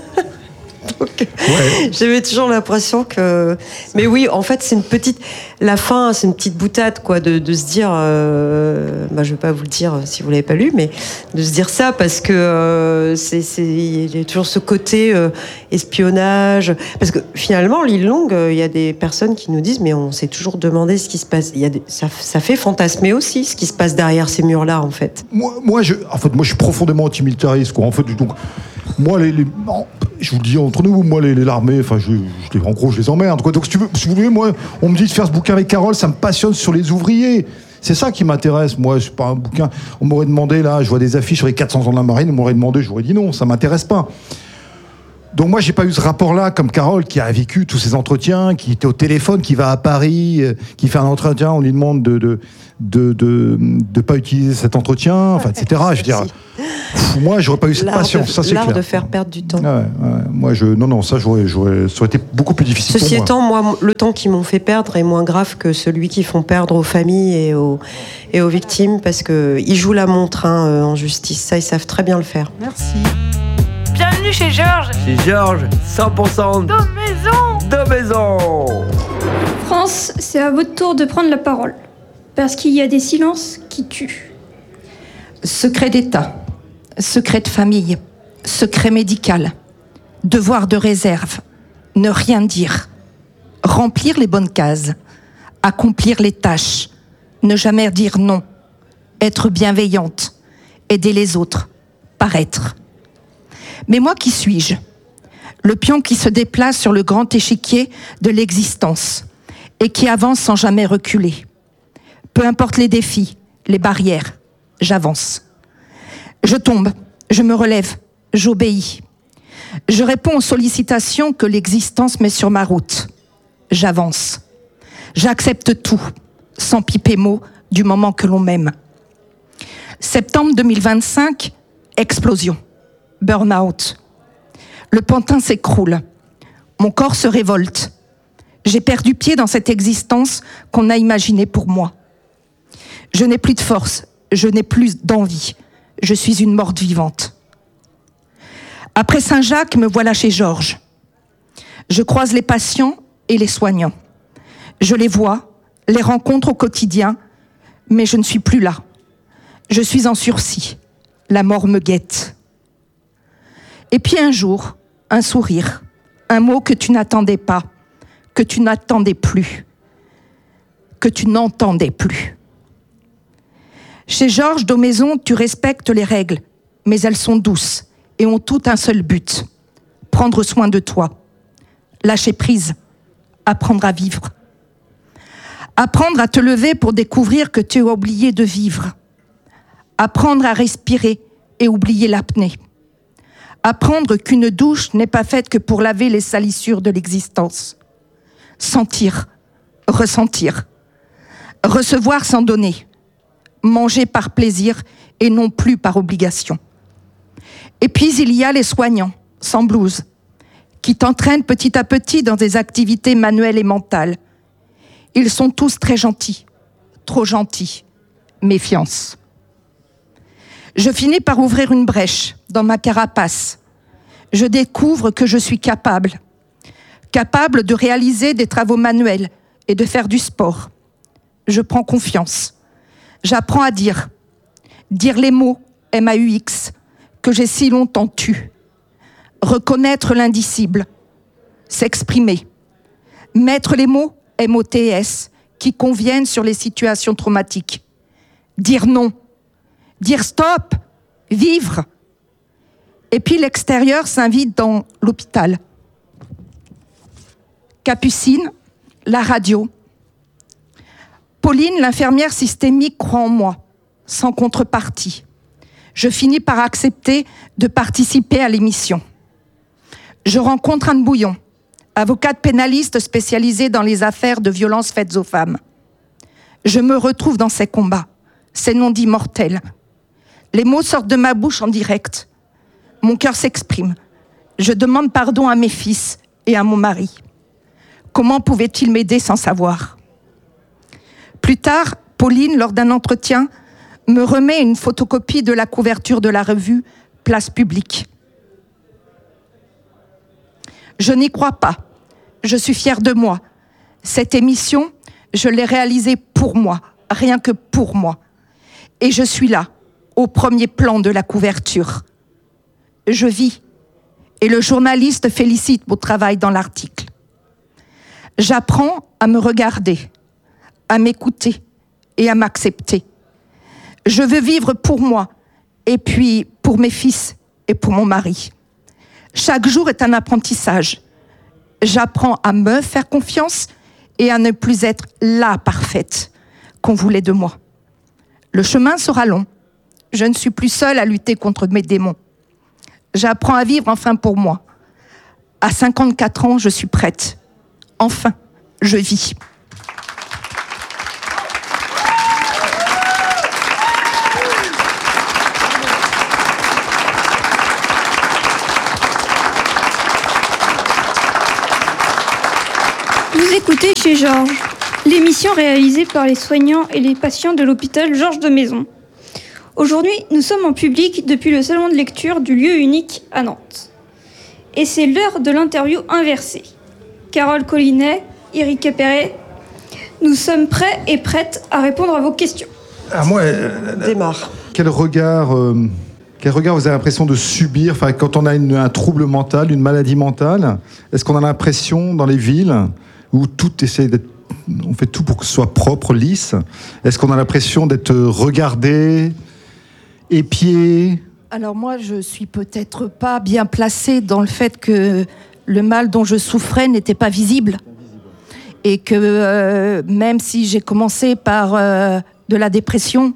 Donc, ouais. J'avais toujours l'impression que... Mais oui, en fait, c'est une petite... La fin, c'est une petite boutade, quoi, de, de se dire... Euh... Bah, je ne vais pas vous le dire si vous ne l'avez pas lu, mais de se dire ça, parce que euh, c'est, c'est... il y a toujours ce côté euh, espionnage. Parce que finalement, l'île Longue, il y a des personnes qui nous disent, mais on s'est toujours demandé ce qui se passe. Il y a des... ça, ça fait fantasmer aussi ce qui se passe derrière ces murs-là, en fait. Moi, moi, je, en fait, moi, je suis profondément antimilitariste, quoi. En fait, donc... Moi, les, les, non, je vous le dis entre nous, moi, les, les larmées, enfin, je, je, en gros, je les emmerde, quoi. Donc, si, tu veux, si vous voulez, moi, on me dit de faire ce bouquin avec Carole, ça me passionne sur les ouvriers. C'est ça qui m'intéresse. Moi, c'est pas un bouquin. On m'aurait demandé, là, je vois des affiches sur les quatre cents ans de la marine, on m'aurait demandé, j'aurais dit non, ça m'intéresse pas. Donc, moi, j'ai pas eu ce rapport-là, comme Carole, qui a vécu tous ces entretiens, qui était au téléphone, qui va à Paris, qui fait un entretien, on lui demande de, de, de, de, de pas utiliser cet entretien, enfin, et cetera. Je veux dire, pff, moi, j'aurais pas eu cette l'art patience, de, ça c'est l'art clair. de faire perdre du temps. Ouais, ouais, moi, je, non, non, ça, j'aurais, j'aurais, ça aurait été beaucoup plus difficile. Ceci pour étant, moi. moi, le temps qu'ils m'ont fait perdre est moins grave que celui qu'ils font perdre aux familles et aux, et aux victimes, parce qu'ils jouent la montre hein, en justice. Ça, ils savent très bien le faire. Merci. Bienvenue chez Georges. Chez Georges, cent pour cent de maison. De maison. France, c'est à votre tour de prendre la parole. Parce qu'il y a des silences qui tuent. Secret d'État, secret de famille, secret médical, devoir de réserve, ne rien dire, remplir les bonnes cases, accomplir les tâches, ne jamais dire non, être bienveillante, aider les autres, paraître. Mais moi, qui suis-je ? Le pion qui se déplace sur le grand échiquier de l'existence et qui avance sans jamais reculer. Peu importe les défis, les barrières, j'avance. Je tombe, je me relève, j'obéis. Je réponds aux sollicitations que l'existence met sur ma route. J'avance. J'accepte tout, sans piper mot, du moment que l'on m'aime. Septembre deux mille vingt-cinq, explosion. Burn-out. Le pantin s'écroule. Mon corps se révolte. J'ai perdu pied dans cette existence qu'on a imaginée pour moi. Je n'ai plus de force, je n'ai plus d'envie. Je suis une morte vivante. Après Saint-Jacques, me voilà chez Georges. Je croise les patients et les soignants. Je les vois, les rencontre au quotidien, mais je ne suis plus là. Je suis en sursis. La mort me guette. Et puis un jour, un sourire, un mot que tu n'attendais pas, que tu n'attendais plus, que tu n'entendais plus. Chez Georges Daumaison, tu respectes les règles, mais elles sont douces et ont tout un seul but, prendre soin de toi, lâcher prise, apprendre à vivre. Apprendre à te lever pour découvrir que tu as oublié de vivre. Apprendre à respirer et oublier l'apnée. Apprendre qu'une douche n'est pas faite que pour laver les salissures de l'existence. Sentir, ressentir, recevoir sans donner, manger par plaisir et non plus par obligation. Et puis il y a les soignants, sans blouse, qui t'entraînent petit à petit dans des activités manuelles et mentales. Ils sont tous très gentils, trop gentils, méfiance. Je finis par ouvrir une brèche dans ma carapace. Je découvre que je suis capable, capable de réaliser des travaux manuels et de faire du sport. Je prends confiance. J'apprends à dire, dire les mots M A U X que j'ai si longtemps tus. Reconnaître l'indicible, s'exprimer, mettre les mots M O T S qui conviennent sur les situations traumatiques. Dire non. Dire stop, vivre. Et puis l'extérieur s'invite dans l'hôpital. Capucine, la radio. Pauline, l'infirmière systémique, croit en moi, sans contrepartie. Je finis par accepter de participer à l'émission. Je rencontre Anne Bouillon, avocate pénaliste spécialisée dans les affaires de violences faites aux femmes. Je me retrouve dans ces combats, ces non-dits mortels. Les mots sortent de ma bouche en direct. Mon cœur s'exprime. Je demande pardon à mes fils et à mon mari. Comment pouvaient-ils m'aider sans savoir ? Plus tard, Pauline, lors d'un entretien, me remet une photocopie de la couverture de la revue Place Publique. Je n'y crois pas. Je suis fière de moi. Cette émission, je l'ai réalisée pour moi, rien que pour moi. Et je suis là, au premier plan de la couverture. Je vis, et le journaliste félicite mon travail dans l'article. J'apprends à me regarder, à m'écouter et à m'accepter. Je veux vivre pour moi, et puis pour mes fils et pour mon mari. Chaque jour est un apprentissage. J'apprends à me faire confiance et à ne plus être la parfaite qu'on voulait de moi. Le chemin sera long. Je ne suis plus seule à lutter contre mes démons. J'apprends à vivre enfin pour moi. À cinquante-quatre ans, je suis prête. Enfin, je vis. Vous écoutez Chez Georges, l'émission réalisée par les soignants et les patients de l'hôpital Georges de Maison. Aujourd'hui, nous sommes en public depuis le salon de lecture du lieu unique à Nantes. Et c'est l'heure de l'interview inversée. Carole Collinet, Eric Perret, nous sommes prêts et prêtes à répondre à vos questions. Ah, moi, euh, Démarre. Quel regard, euh, quel regard vous avez l'impression de subir, enfin, quand on a une, un trouble mental, une maladie mentale, est-ce qu'on a l'impression dans les villes où tout essaie d'être, on fait tout pour que ce soit propre, lisse, est-ce qu'on a l'impression d'être regardé, épié ? Alors moi, je suis peut-être pas bien placée dans le fait que le mal dont je souffrais n'était pas visible. Et que euh, même si j'ai commencé par euh, de la dépression,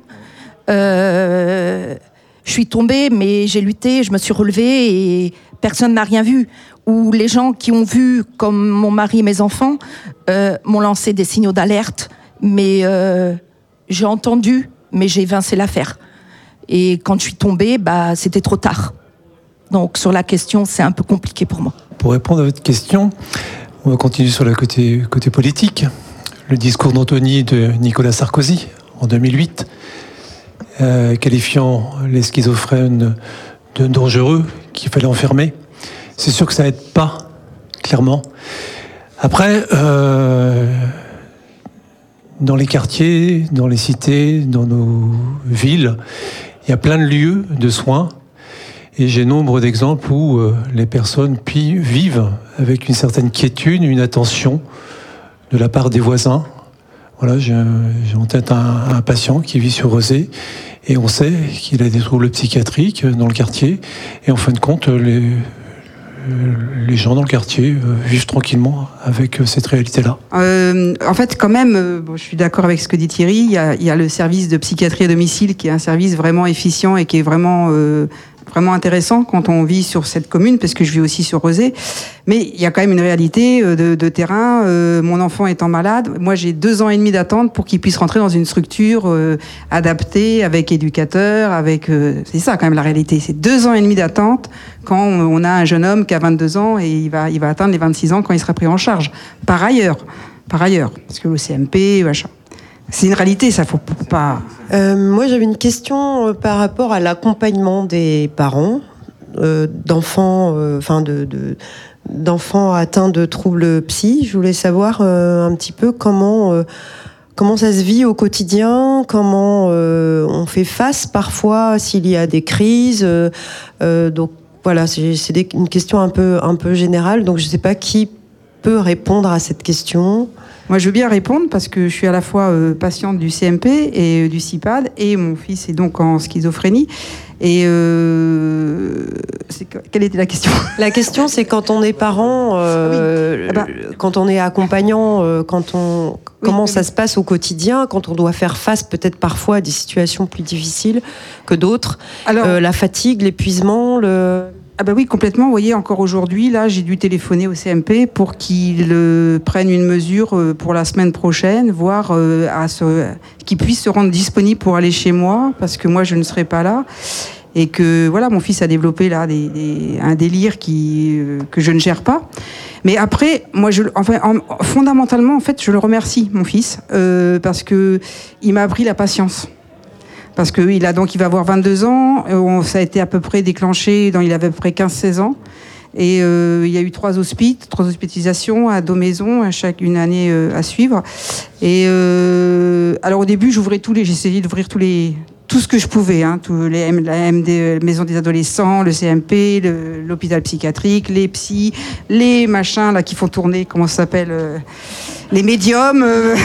euh, je suis tombée, mais j'ai lutté, je me suis relevée et personne n'a rien vu. Ou les gens qui ont vu, comme mon mari et mes enfants, euh, m'ont lancé des signaux d'alerte, mais euh, j'ai entendu, mais j'ai évincé l'affaire. Et quand je suis tombée, bah, c'était trop tard. Donc sur la question, c'est un peu compliqué pour moi. Pour répondre à votre question, on va continuer sur le côté, côté politique. Le discours d'Antony de Nicolas Sarkozy en deux mille huit, euh, qualifiant les schizophrènes de dangereux, qu'il fallait enfermer. C'est sûr que ça n'aide pas, clairement. Après, euh, dans les quartiers, dans les cités, dans nos villes, il y a plein de lieux de soins. Et j'ai nombre d'exemples où euh, les personnes puis vivent avec une certaine quiétude, une attention de la part des voisins. Voilà, j'ai, j'ai en tête un, un patient qui vit sur Rezé et on sait qu'il a des troubles psychiatriques dans le quartier. Et en fin de compte, les, les gens dans le quartier euh, vivent tranquillement avec euh, cette réalité-là. Euh, en fait, quand même, euh, bon, je suis d'accord avec ce que dit Thierry, il y a, il y a le service de psychiatrie à domicile qui est un service vraiment efficient et qui est vraiment... Euh, vraiment intéressant quand on vit sur cette commune, parce que je vis aussi sur Rezé. Mais il y a quand même une réalité de, de terrain. Euh, mon enfant étant malade, moi j'ai deux ans et demi d'attente pour qu'il puisse rentrer dans une structure euh, adaptée, avec éducateur, avec... Euh, c'est ça quand même la réalité. C'est deux ans et demi d'attente quand on a un jeune homme qui a vingt-deux ans et il va, il va atteindre les vingt-six ans quand il sera pris en charge. Par ailleurs, par ailleurs, parce que le C M P, machin. C'est une réalité, ça faut pas... Euh, moi, j'avais une question euh, par rapport à l'accompagnement des parents euh, d'enfants, euh, enfin de, de d'enfants atteints de troubles psy. Je voulais savoir euh, un petit peu comment euh, comment ça se vit au quotidien, comment euh, on fait face parfois s'il y a des crises. Euh, euh, donc voilà, c'est, c'est des, une question un peu un peu générale. Donc je ne sais pas qui peut répondre à cette question. Moi, je veux bien répondre parce que je suis à la fois euh, patiente du C M P et euh, du C I P A D et mon fils est donc en schizophrénie. Et euh, c'est, quelle était la question ? La question, c'est quand on est parent, euh, ah oui. ah bah. quand on est accompagnant, euh, quand on, oui, comment oui, ça oui. se passe au quotidien, quand on doit faire face peut-être parfois à des situations plus difficiles que d'autres. Alors, euh, la fatigue, l'épuisement, le... Ah bah oui, complètement. Vous voyez, encore aujourd'hui, là, j'ai dû téléphoner au C M P pour qu'ils euh, prennent une mesure euh, pour la semaine prochaine, voire euh, à ce, qu'ils puissent se rendre disponibles pour aller chez moi, parce que moi, je ne serai pas là. Et que, voilà, mon fils a développé là des, des, un délire qui, euh, que je ne gère pas. Mais après, moi, je, enfin, en, fondamentalement, en fait, je le remercie, mon fils, euh, parce que il m'a appris la patience. Parce que il a donc, il va avoir vingt-deux ans. On, ça a été à peu près déclenché dans, il avait à peu près quinze seize ans. Et euh, il y a eu trois hospices, trois hospitalisations à deux maisons, à chaque une année euh, à suivre. Et euh, alors au début, j'ouvrais tous les, j'essayais d'ouvrir tous les, tout ce que je pouvais, hein, tous les la M D, la maison des adolescents, le C M P, le, l'hôpital psychiatrique, les psys, les machins là qui font tourner, comment ça s'appelle, euh, les médiums. Euh,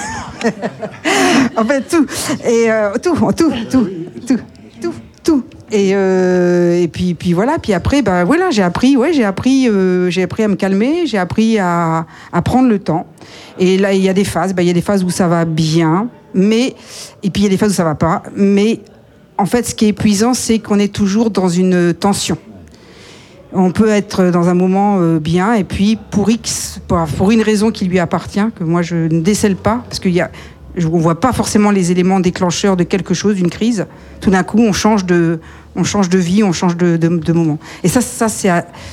en fait, tout. Et euh, tout, tout, tout, tout, tout, tout. Et, euh, et puis, puis voilà. Puis après, ben voilà, j'ai appris, ouais, j'ai appris, euh, j'ai appris à me calmer, j'ai appris à, à prendre le temps. Et là, il y a des phases. Ben, il y a des phases où ça va bien, mais et puis il y a des phases où ça va pas. Mais en fait, ce qui est épuisant, c'est qu'on est toujours dans une tension. On peut être dans un moment euh, bien, et puis pour X, pour, pour une raison qui lui appartient, que moi je ne décèle pas, parce qu'il y a, on ne voit pas forcément les éléments déclencheurs de quelque chose, d'une crise. Tout d'un coup, on change de, on change de vie, on change de, de, de moment. Et ça, ça c'est,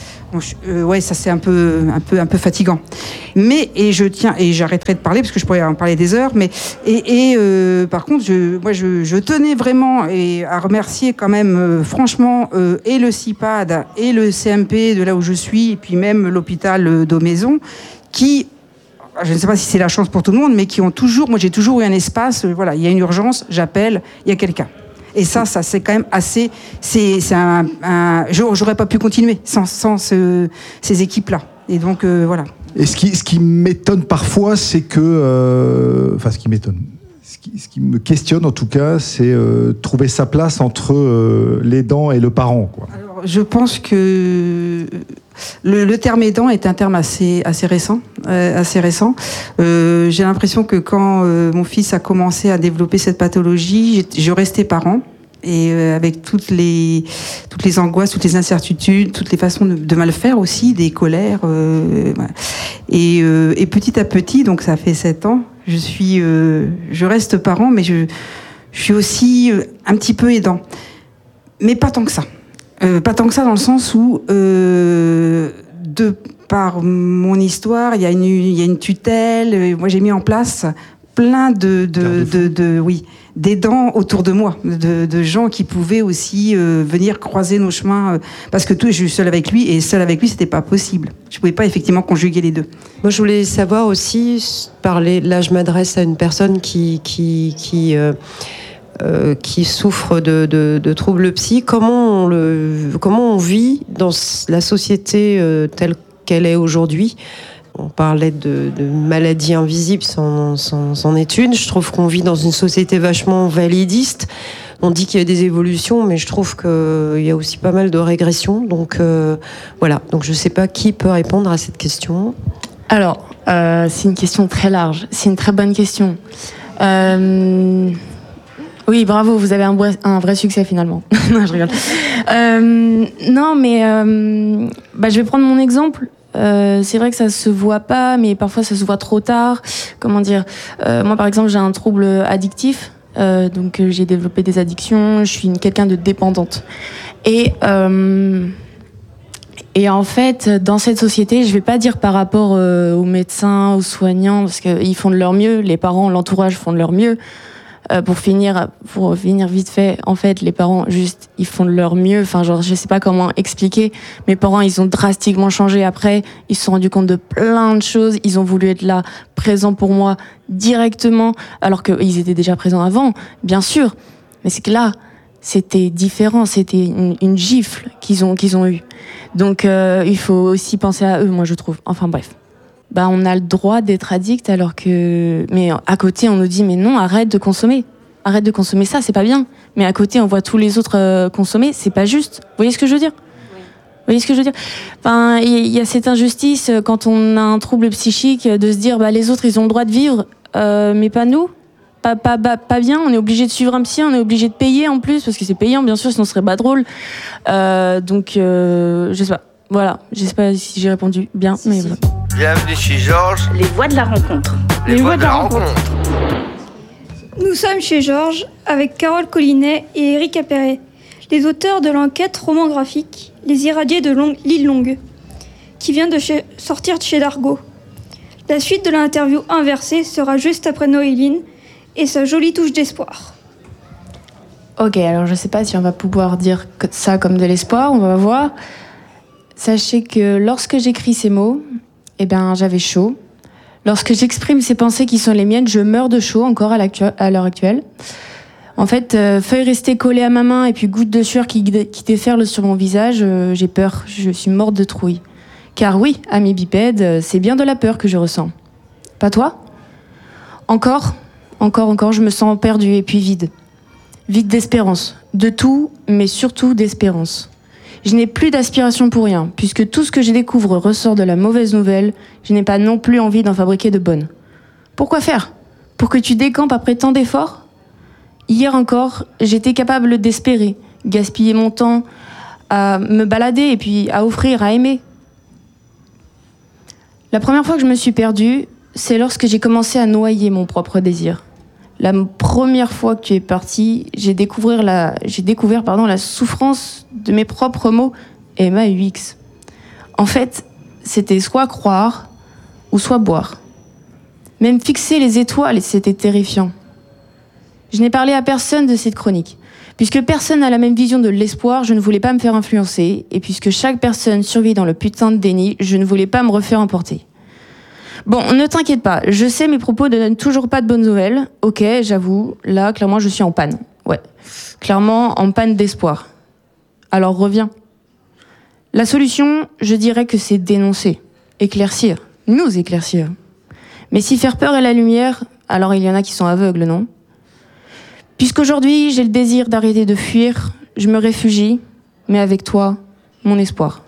euh, ouais, ça c'est un peu, un peu, un peu fatigant. Mais et je tiens, et j'arrêterai de parler parce que je pourrais en parler des heures. Mais et, et euh, par contre, je, moi, je, je tenais vraiment et à remercier quand même, euh, franchement, euh, et le C I P A D et le C M P de là où je suis, et puis même l'hôpital d'Aumaison, qui, je ne sais pas si c'est la chance pour tout le monde, mais qui ont toujours, moi j'ai toujours eu un espace, euh, voilà, il y a une urgence, j'appelle, il y a quelqu'un. Et ça, ça c'est quand même assez, c'est, c'est un, un j'aurais pas pu continuer sans, sans ce, ces équipes-là. Et donc euh, voilà. Et ce qui, ce qui m'étonne parfois, c'est que, euh, enfin, ce qui m'étonne, ce qui, ce qui me questionne en tout cas, c'est euh, trouver sa place entre euh, l'aidant et le parent, quoi. Alors, je pense que le, le terme aidant est un terme assez, assez récent, euh, assez récent. Euh, j'ai l'impression que quand euh, mon fils a commencé à développer cette pathologie, je restais parent. Et euh, avec toutes les toutes les angoisses, toutes les incertitudes, toutes les façons de, de mal faire aussi, des colères. Euh, voilà. Et, euh, et petit à petit, donc ça fait sept ans, je suis, euh, je reste parent, mais je je suis aussi un petit peu aidant, mais pas tant que ça. Euh, pas tant que ça dans le sens où euh, de par mon histoire, il y a une il y a une tutelle. Moi, j'ai mis en place plein de de, de, de, de oui. d'aidants autour de moi, de, de gens qui pouvaient aussi euh, venir croiser nos chemins, euh, parce que tout, je suis seule avec lui, et seule avec lui, c'était pas possible. Je pouvais pas effectivement conjuguer les deux. Moi, je voulais savoir aussi, parler, là, je m'adresse à une personne qui, qui, qui, euh, euh, qui souffre de, de, de troubles psy. Comment on, le, comment on vit dans la société euh, telle qu'elle est aujourd'hui? On parlait de, de maladies invisibles sans, sans, sans études. Je trouve qu'on vit dans une société vachement validiste. On dit qu'il y a des évolutions, mais je trouve qu'il y a aussi pas mal de régressions. Donc euh, voilà. Donc je ne sais pas qui peut répondre à cette question. Alors, euh, c'est une question très large. C'est une très bonne question. Euh... Oui, bravo, vous avez un, vrai, un vrai succès finalement. Non, je rigole. Euh, non, mais euh, bah, je vais prendre mon exemple. Euh, c'est vrai que ça se voit pas, mais parfois ça se voit trop tard. Comment dire euh, Moi, par exemple, j'ai un trouble addictif, euh, donc j'ai développé des addictions. Je suis une, quelqu'un de dépendante. Et euh, et en fait, dans cette société, je vais pas dire par rapport euh, aux médecins, aux soignants, parce qu'ils font de leur mieux. Les parents, l'entourage font de leur mieux. Euh, pour finir, pour finir vite fait, en fait, les parents, juste, ils font de leur mieux. Enfin, genre, je sais pas comment expliquer. Mes parents, ils ont drastiquement changé après. Ils se sont rendus compte de plein de choses. Ils ont voulu être là, présents pour moi, directement, alors qu'ils étaient déjà présents avant, bien sûr. Mais c'est que là, c'était différent. C'était une, une gifle qu'ils ont, qu'ils ont eue. Donc, euh, il faut aussi penser à eux, moi, je trouve. Enfin, bref. Bah, on a le droit d'être addict alors que... Mais à côté, on nous dit, mais non, arrête de consommer. Arrête de consommer ça, c'est pas bien. Mais à côté, on voit tous les autres euh, consommer, c'est pas juste. Vous voyez ce que je veux dire ? Oui. Vous voyez ce que je veux dire ? Enfin, il y a cette injustice quand on a un trouble psychique de se dire, bah, les autres, ils ont le droit de vivre, euh, mais pas nous. pas, pas, pas, pas bien. On est obligé de suivre un psy, on est obligé de payer en plus, parce que c'est payant, bien sûr, sinon ce serait pas drôle. Euh, donc, euh, je sais pas. Voilà, je sais pas si j'ai répondu bien, si, mais si. Voilà. Bienvenue chez Georges. Les voix de la rencontre. Les, Les voix de la, la rencontre. rencontre. Nous sommes chez Georges avec Carole Collinet et Éric Appéré, les auteurs de l'enquête roman graphique Les Irradiés de Long- l'île Longue, qui vient de chez- sortir de chez Dargaud. La suite de l'interview inversée sera juste après Noéline et sa jolie touche d'espoir. Ok, alors je sais pas si on va pouvoir dire ça comme de l'espoir, on va voir. Sachez que lorsque j'écris ces mots, eh ben, j'avais chaud. Lorsque j'exprime ces pensées qui sont les miennes, je meurs de chaud encore à, à l'heure actuelle. En fait, euh, feuille restée collée à ma main et puis gouttes de sueur qui, qui déferlent sur mon visage, euh, j'ai peur, je suis morte de trouille. Car oui, ami bipède, c'est bien de la peur que je ressens. Pas toi ? Encore, encore, encore, je me sens perdue et puis vide. Vide d'espérance. De tout, mais surtout d'espérance. Je n'ai plus d'aspiration pour rien, puisque tout ce que je découvre ressort de la mauvaise nouvelle, je n'ai pas non plus envie d'en fabriquer de bonnes. Pourquoi faire ? Pour que tu décampes après tant d'efforts ? Hier encore, j'étais capable d'espérer, gaspiller mon temps à me balader et puis à offrir, à aimer. La première fois que je me suis perdue, c'est lorsque j'ai commencé à noyer mon propre désir. La première fois que tu es parti, j'ai découvert la, j'ai découvert, pardon, la souffrance de mes propres mots M A U X. En fait, c'était soit croire ou soit boire. Même fixer les étoiles, c'était terrifiant. Je n'ai parlé à personne de cette chronique. Puisque personne n'a la même vision de l'espoir, je ne voulais pas me faire influencer. Et puisque chaque personne survit dans le putain de déni, je ne voulais pas me refaire emporter. Bon, ne t'inquiète pas, je sais mes propos ne donnent toujours pas de bonnes nouvelles. Ok, j'avoue, là, clairement, je suis en panne. Ouais, clairement en panne d'espoir. Alors reviens. La solution, je dirais que c'est dénoncer, éclaircir, nous éclaircir. Mais si faire peur est la lumière, alors il y en a qui sont aveugles, non ? Puisqu'aujourd'hui, j'ai le désir d'arrêter de fuir, je me réfugie, mais avec toi, mon espoir.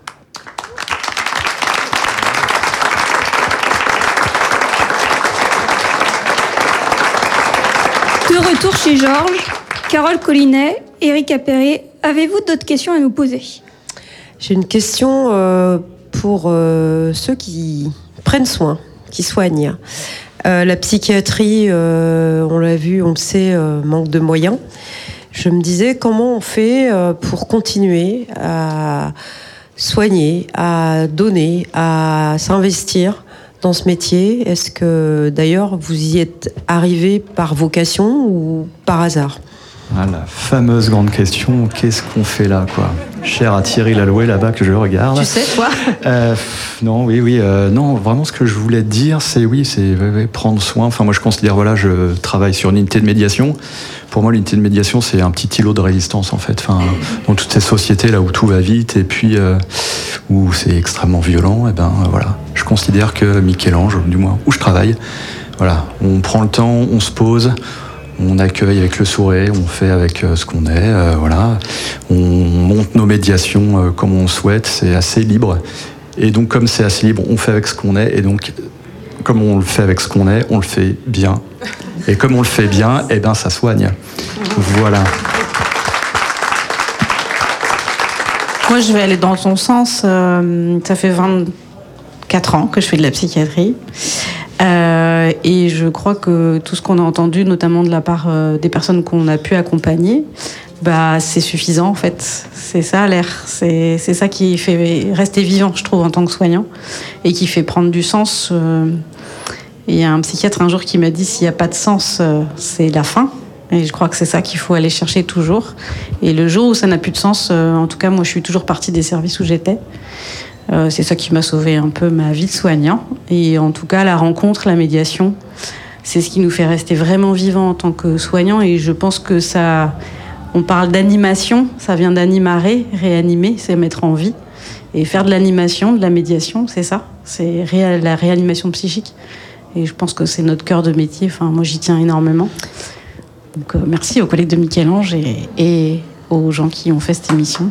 De retour chez Georges, Carole Collinet, Éric Appéré, avez-vous d'autres questions à nous poser ? J'ai une question euh, pour euh, ceux qui prennent soin, qui soignent. Euh, la psychiatrie, euh, on l'a vu, on le sait, euh, manque de moyens. Je me disais comment on fait euh, pour continuer à soigner, à donner, à s'investir dans ce métier. Est-ce que d'ailleurs vous y êtes arrivé par vocation ou par hasard ? Ah, la fameuse grande question, qu'est-ce qu'on fait là, quoi ? Cher à Thierry Laloué là-bas que je regarde. Tu sais, toi euh, Non, oui, oui, euh, non. Vraiment, ce que je voulais te dire, c'est oui, c'est oui, oui, prendre soin. Enfin, moi, je considère, voilà, je travaille sur une unité de médiation. Pour moi, l'unité de médiation, c'est un petit îlot de résistance, en fait. Enfin, dans toutes ces sociétés là où tout va vite et puis euh, où c'est extrêmement violent, et ben euh, voilà. Je considère que Michel-Ange, du moins où je travaille, voilà, on prend le temps, on se pose. On accueille avec le sourire, on fait avec euh, ce qu'on est, euh, voilà. On monte nos médiations euh, comme on souhaite, c'est assez libre. Et donc, comme c'est assez libre, on fait avec ce qu'on est. Et donc, comme on le fait avec ce qu'on est, on le fait bien. Et comme on le fait bien, eh ben, ça soigne. Voilà. Moi, je vais aller dans ton sens. Euh, ça fait vingt-quatre ans que je fais de la psychiatrie. Euh, et je crois que tout ce qu'on a entendu, notamment de la part euh, des personnes qu'on a pu accompagner, bah, c'est suffisant en fait. C'est ça l'air. C'est, c'est ça qui fait rester vivant, je trouve, en tant que soignant, et qui fait prendre du sens. Euh, il y a un psychiatre un jour qui m'a dit, s'il n'y a pas de sens, euh, c'est la fin. Et je crois que c'est ça qu'il faut aller chercher toujours. Et le jour où ça n'a plus de sens, euh, en tout cas, moi, je suis toujours partie des services où j'étais. Euh, c'est ça qui m'a sauvé un peu ma vie de soignant. Et en tout cas, la rencontre, la médiation, c'est ce qui nous fait rester vraiment vivants en tant que soignants. Et je pense que ça... On parle d'animation, ça vient d'animarer, réanimer, c'est mettre en vie. Et faire de l'animation, de la médiation, c'est ça. C'est ré- la réanimation psychique. Et je pense que c'est notre cœur de métier. Enfin, moi, j'y tiens énormément. Donc, euh, merci aux collègues de Michel-Ange et, et aux gens qui ont fait cette émission.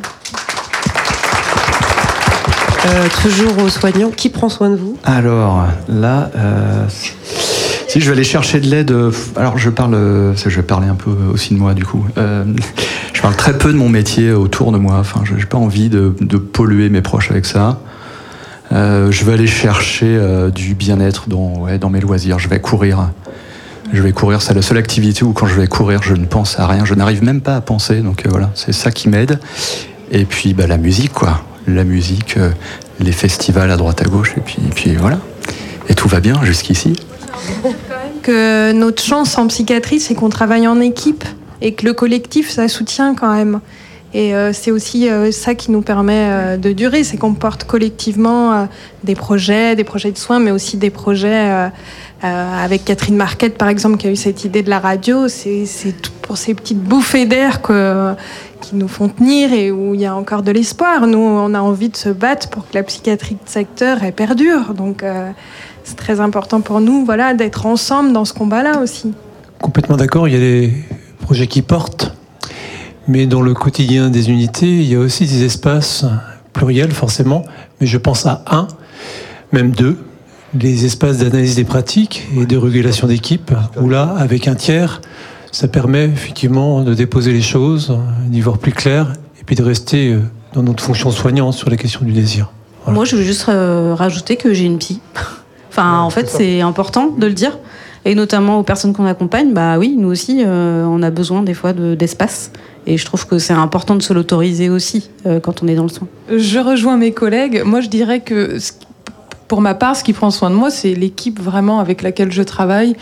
Euh, toujours aux soignants, qui prend soin de vous ? Alors, là, euh, Si je vais aller chercher de l'aide, alors je parle, je vais parler un peu aussi de moi du coup. Euh, je parle très peu de mon métier autour de moi. Enfin, je n'ai pas envie de, de polluer mes proches avec ça. Euh, je vais aller chercher euh, du bien-être dans, ouais, dans mes loisirs. Je vais courir. Je vais courir, c'est la seule activité où quand je vais courir, je ne pense à rien. Je n'arrive même pas à penser. Donc euh, voilà, c'est ça qui m'aide. Et puis bah, la musique, quoi. La musique, euh, les festivals à droite à gauche. Et puis, et puis voilà. Et tout va bien jusqu'ici. Que notre chance en psychiatrie, c'est qu'on travaille en équipe et que le collectif, ça soutient quand même. Et euh, c'est aussi euh, ça qui nous permet euh, de durer, c'est qu'on porte collectivement euh, des projets, des projets de soins, mais aussi des projets euh, euh, avec Catherine Marquette, par exemple, qui a eu cette idée de la radio. C'est, c'est tout pour ces petites bouffées d'air que, qui nous font tenir et où il y a encore de l'espoir. Nous, on a envie de se battre pour que la psychiatrie de secteur elle perdure. Donc, euh, c'est très important pour nous, voilà, d'être ensemble dans ce combat-là aussi. Complètement d'accord, il y a des projets qui portent, mais dans le quotidien des unités, il y a aussi des espaces pluriels forcément, mais je pense à un, même deux, les espaces d'analyse des pratiques et de régulation d'équipe, où là, avec un tiers, ça permet effectivement de déposer les choses, d'y voir plus clair, et puis de rester dans notre fonction soignante sur la question du désir. Voilà. Moi, je veux juste euh, rajouter que j'ai une psy. Enfin, en fait, c'est important de le dire. Et notamment aux personnes qu'on accompagne, bah oui, nous aussi, euh, on a besoin des fois de, d'espace. Et je trouve que c'est important de se l'autoriser aussi euh, quand on est dans le soin. Je rejoins mes collègues. Moi, je dirais que, pour ma part, ce qui prend soin de moi, c'est l'équipe vraiment avec laquelle je travaille.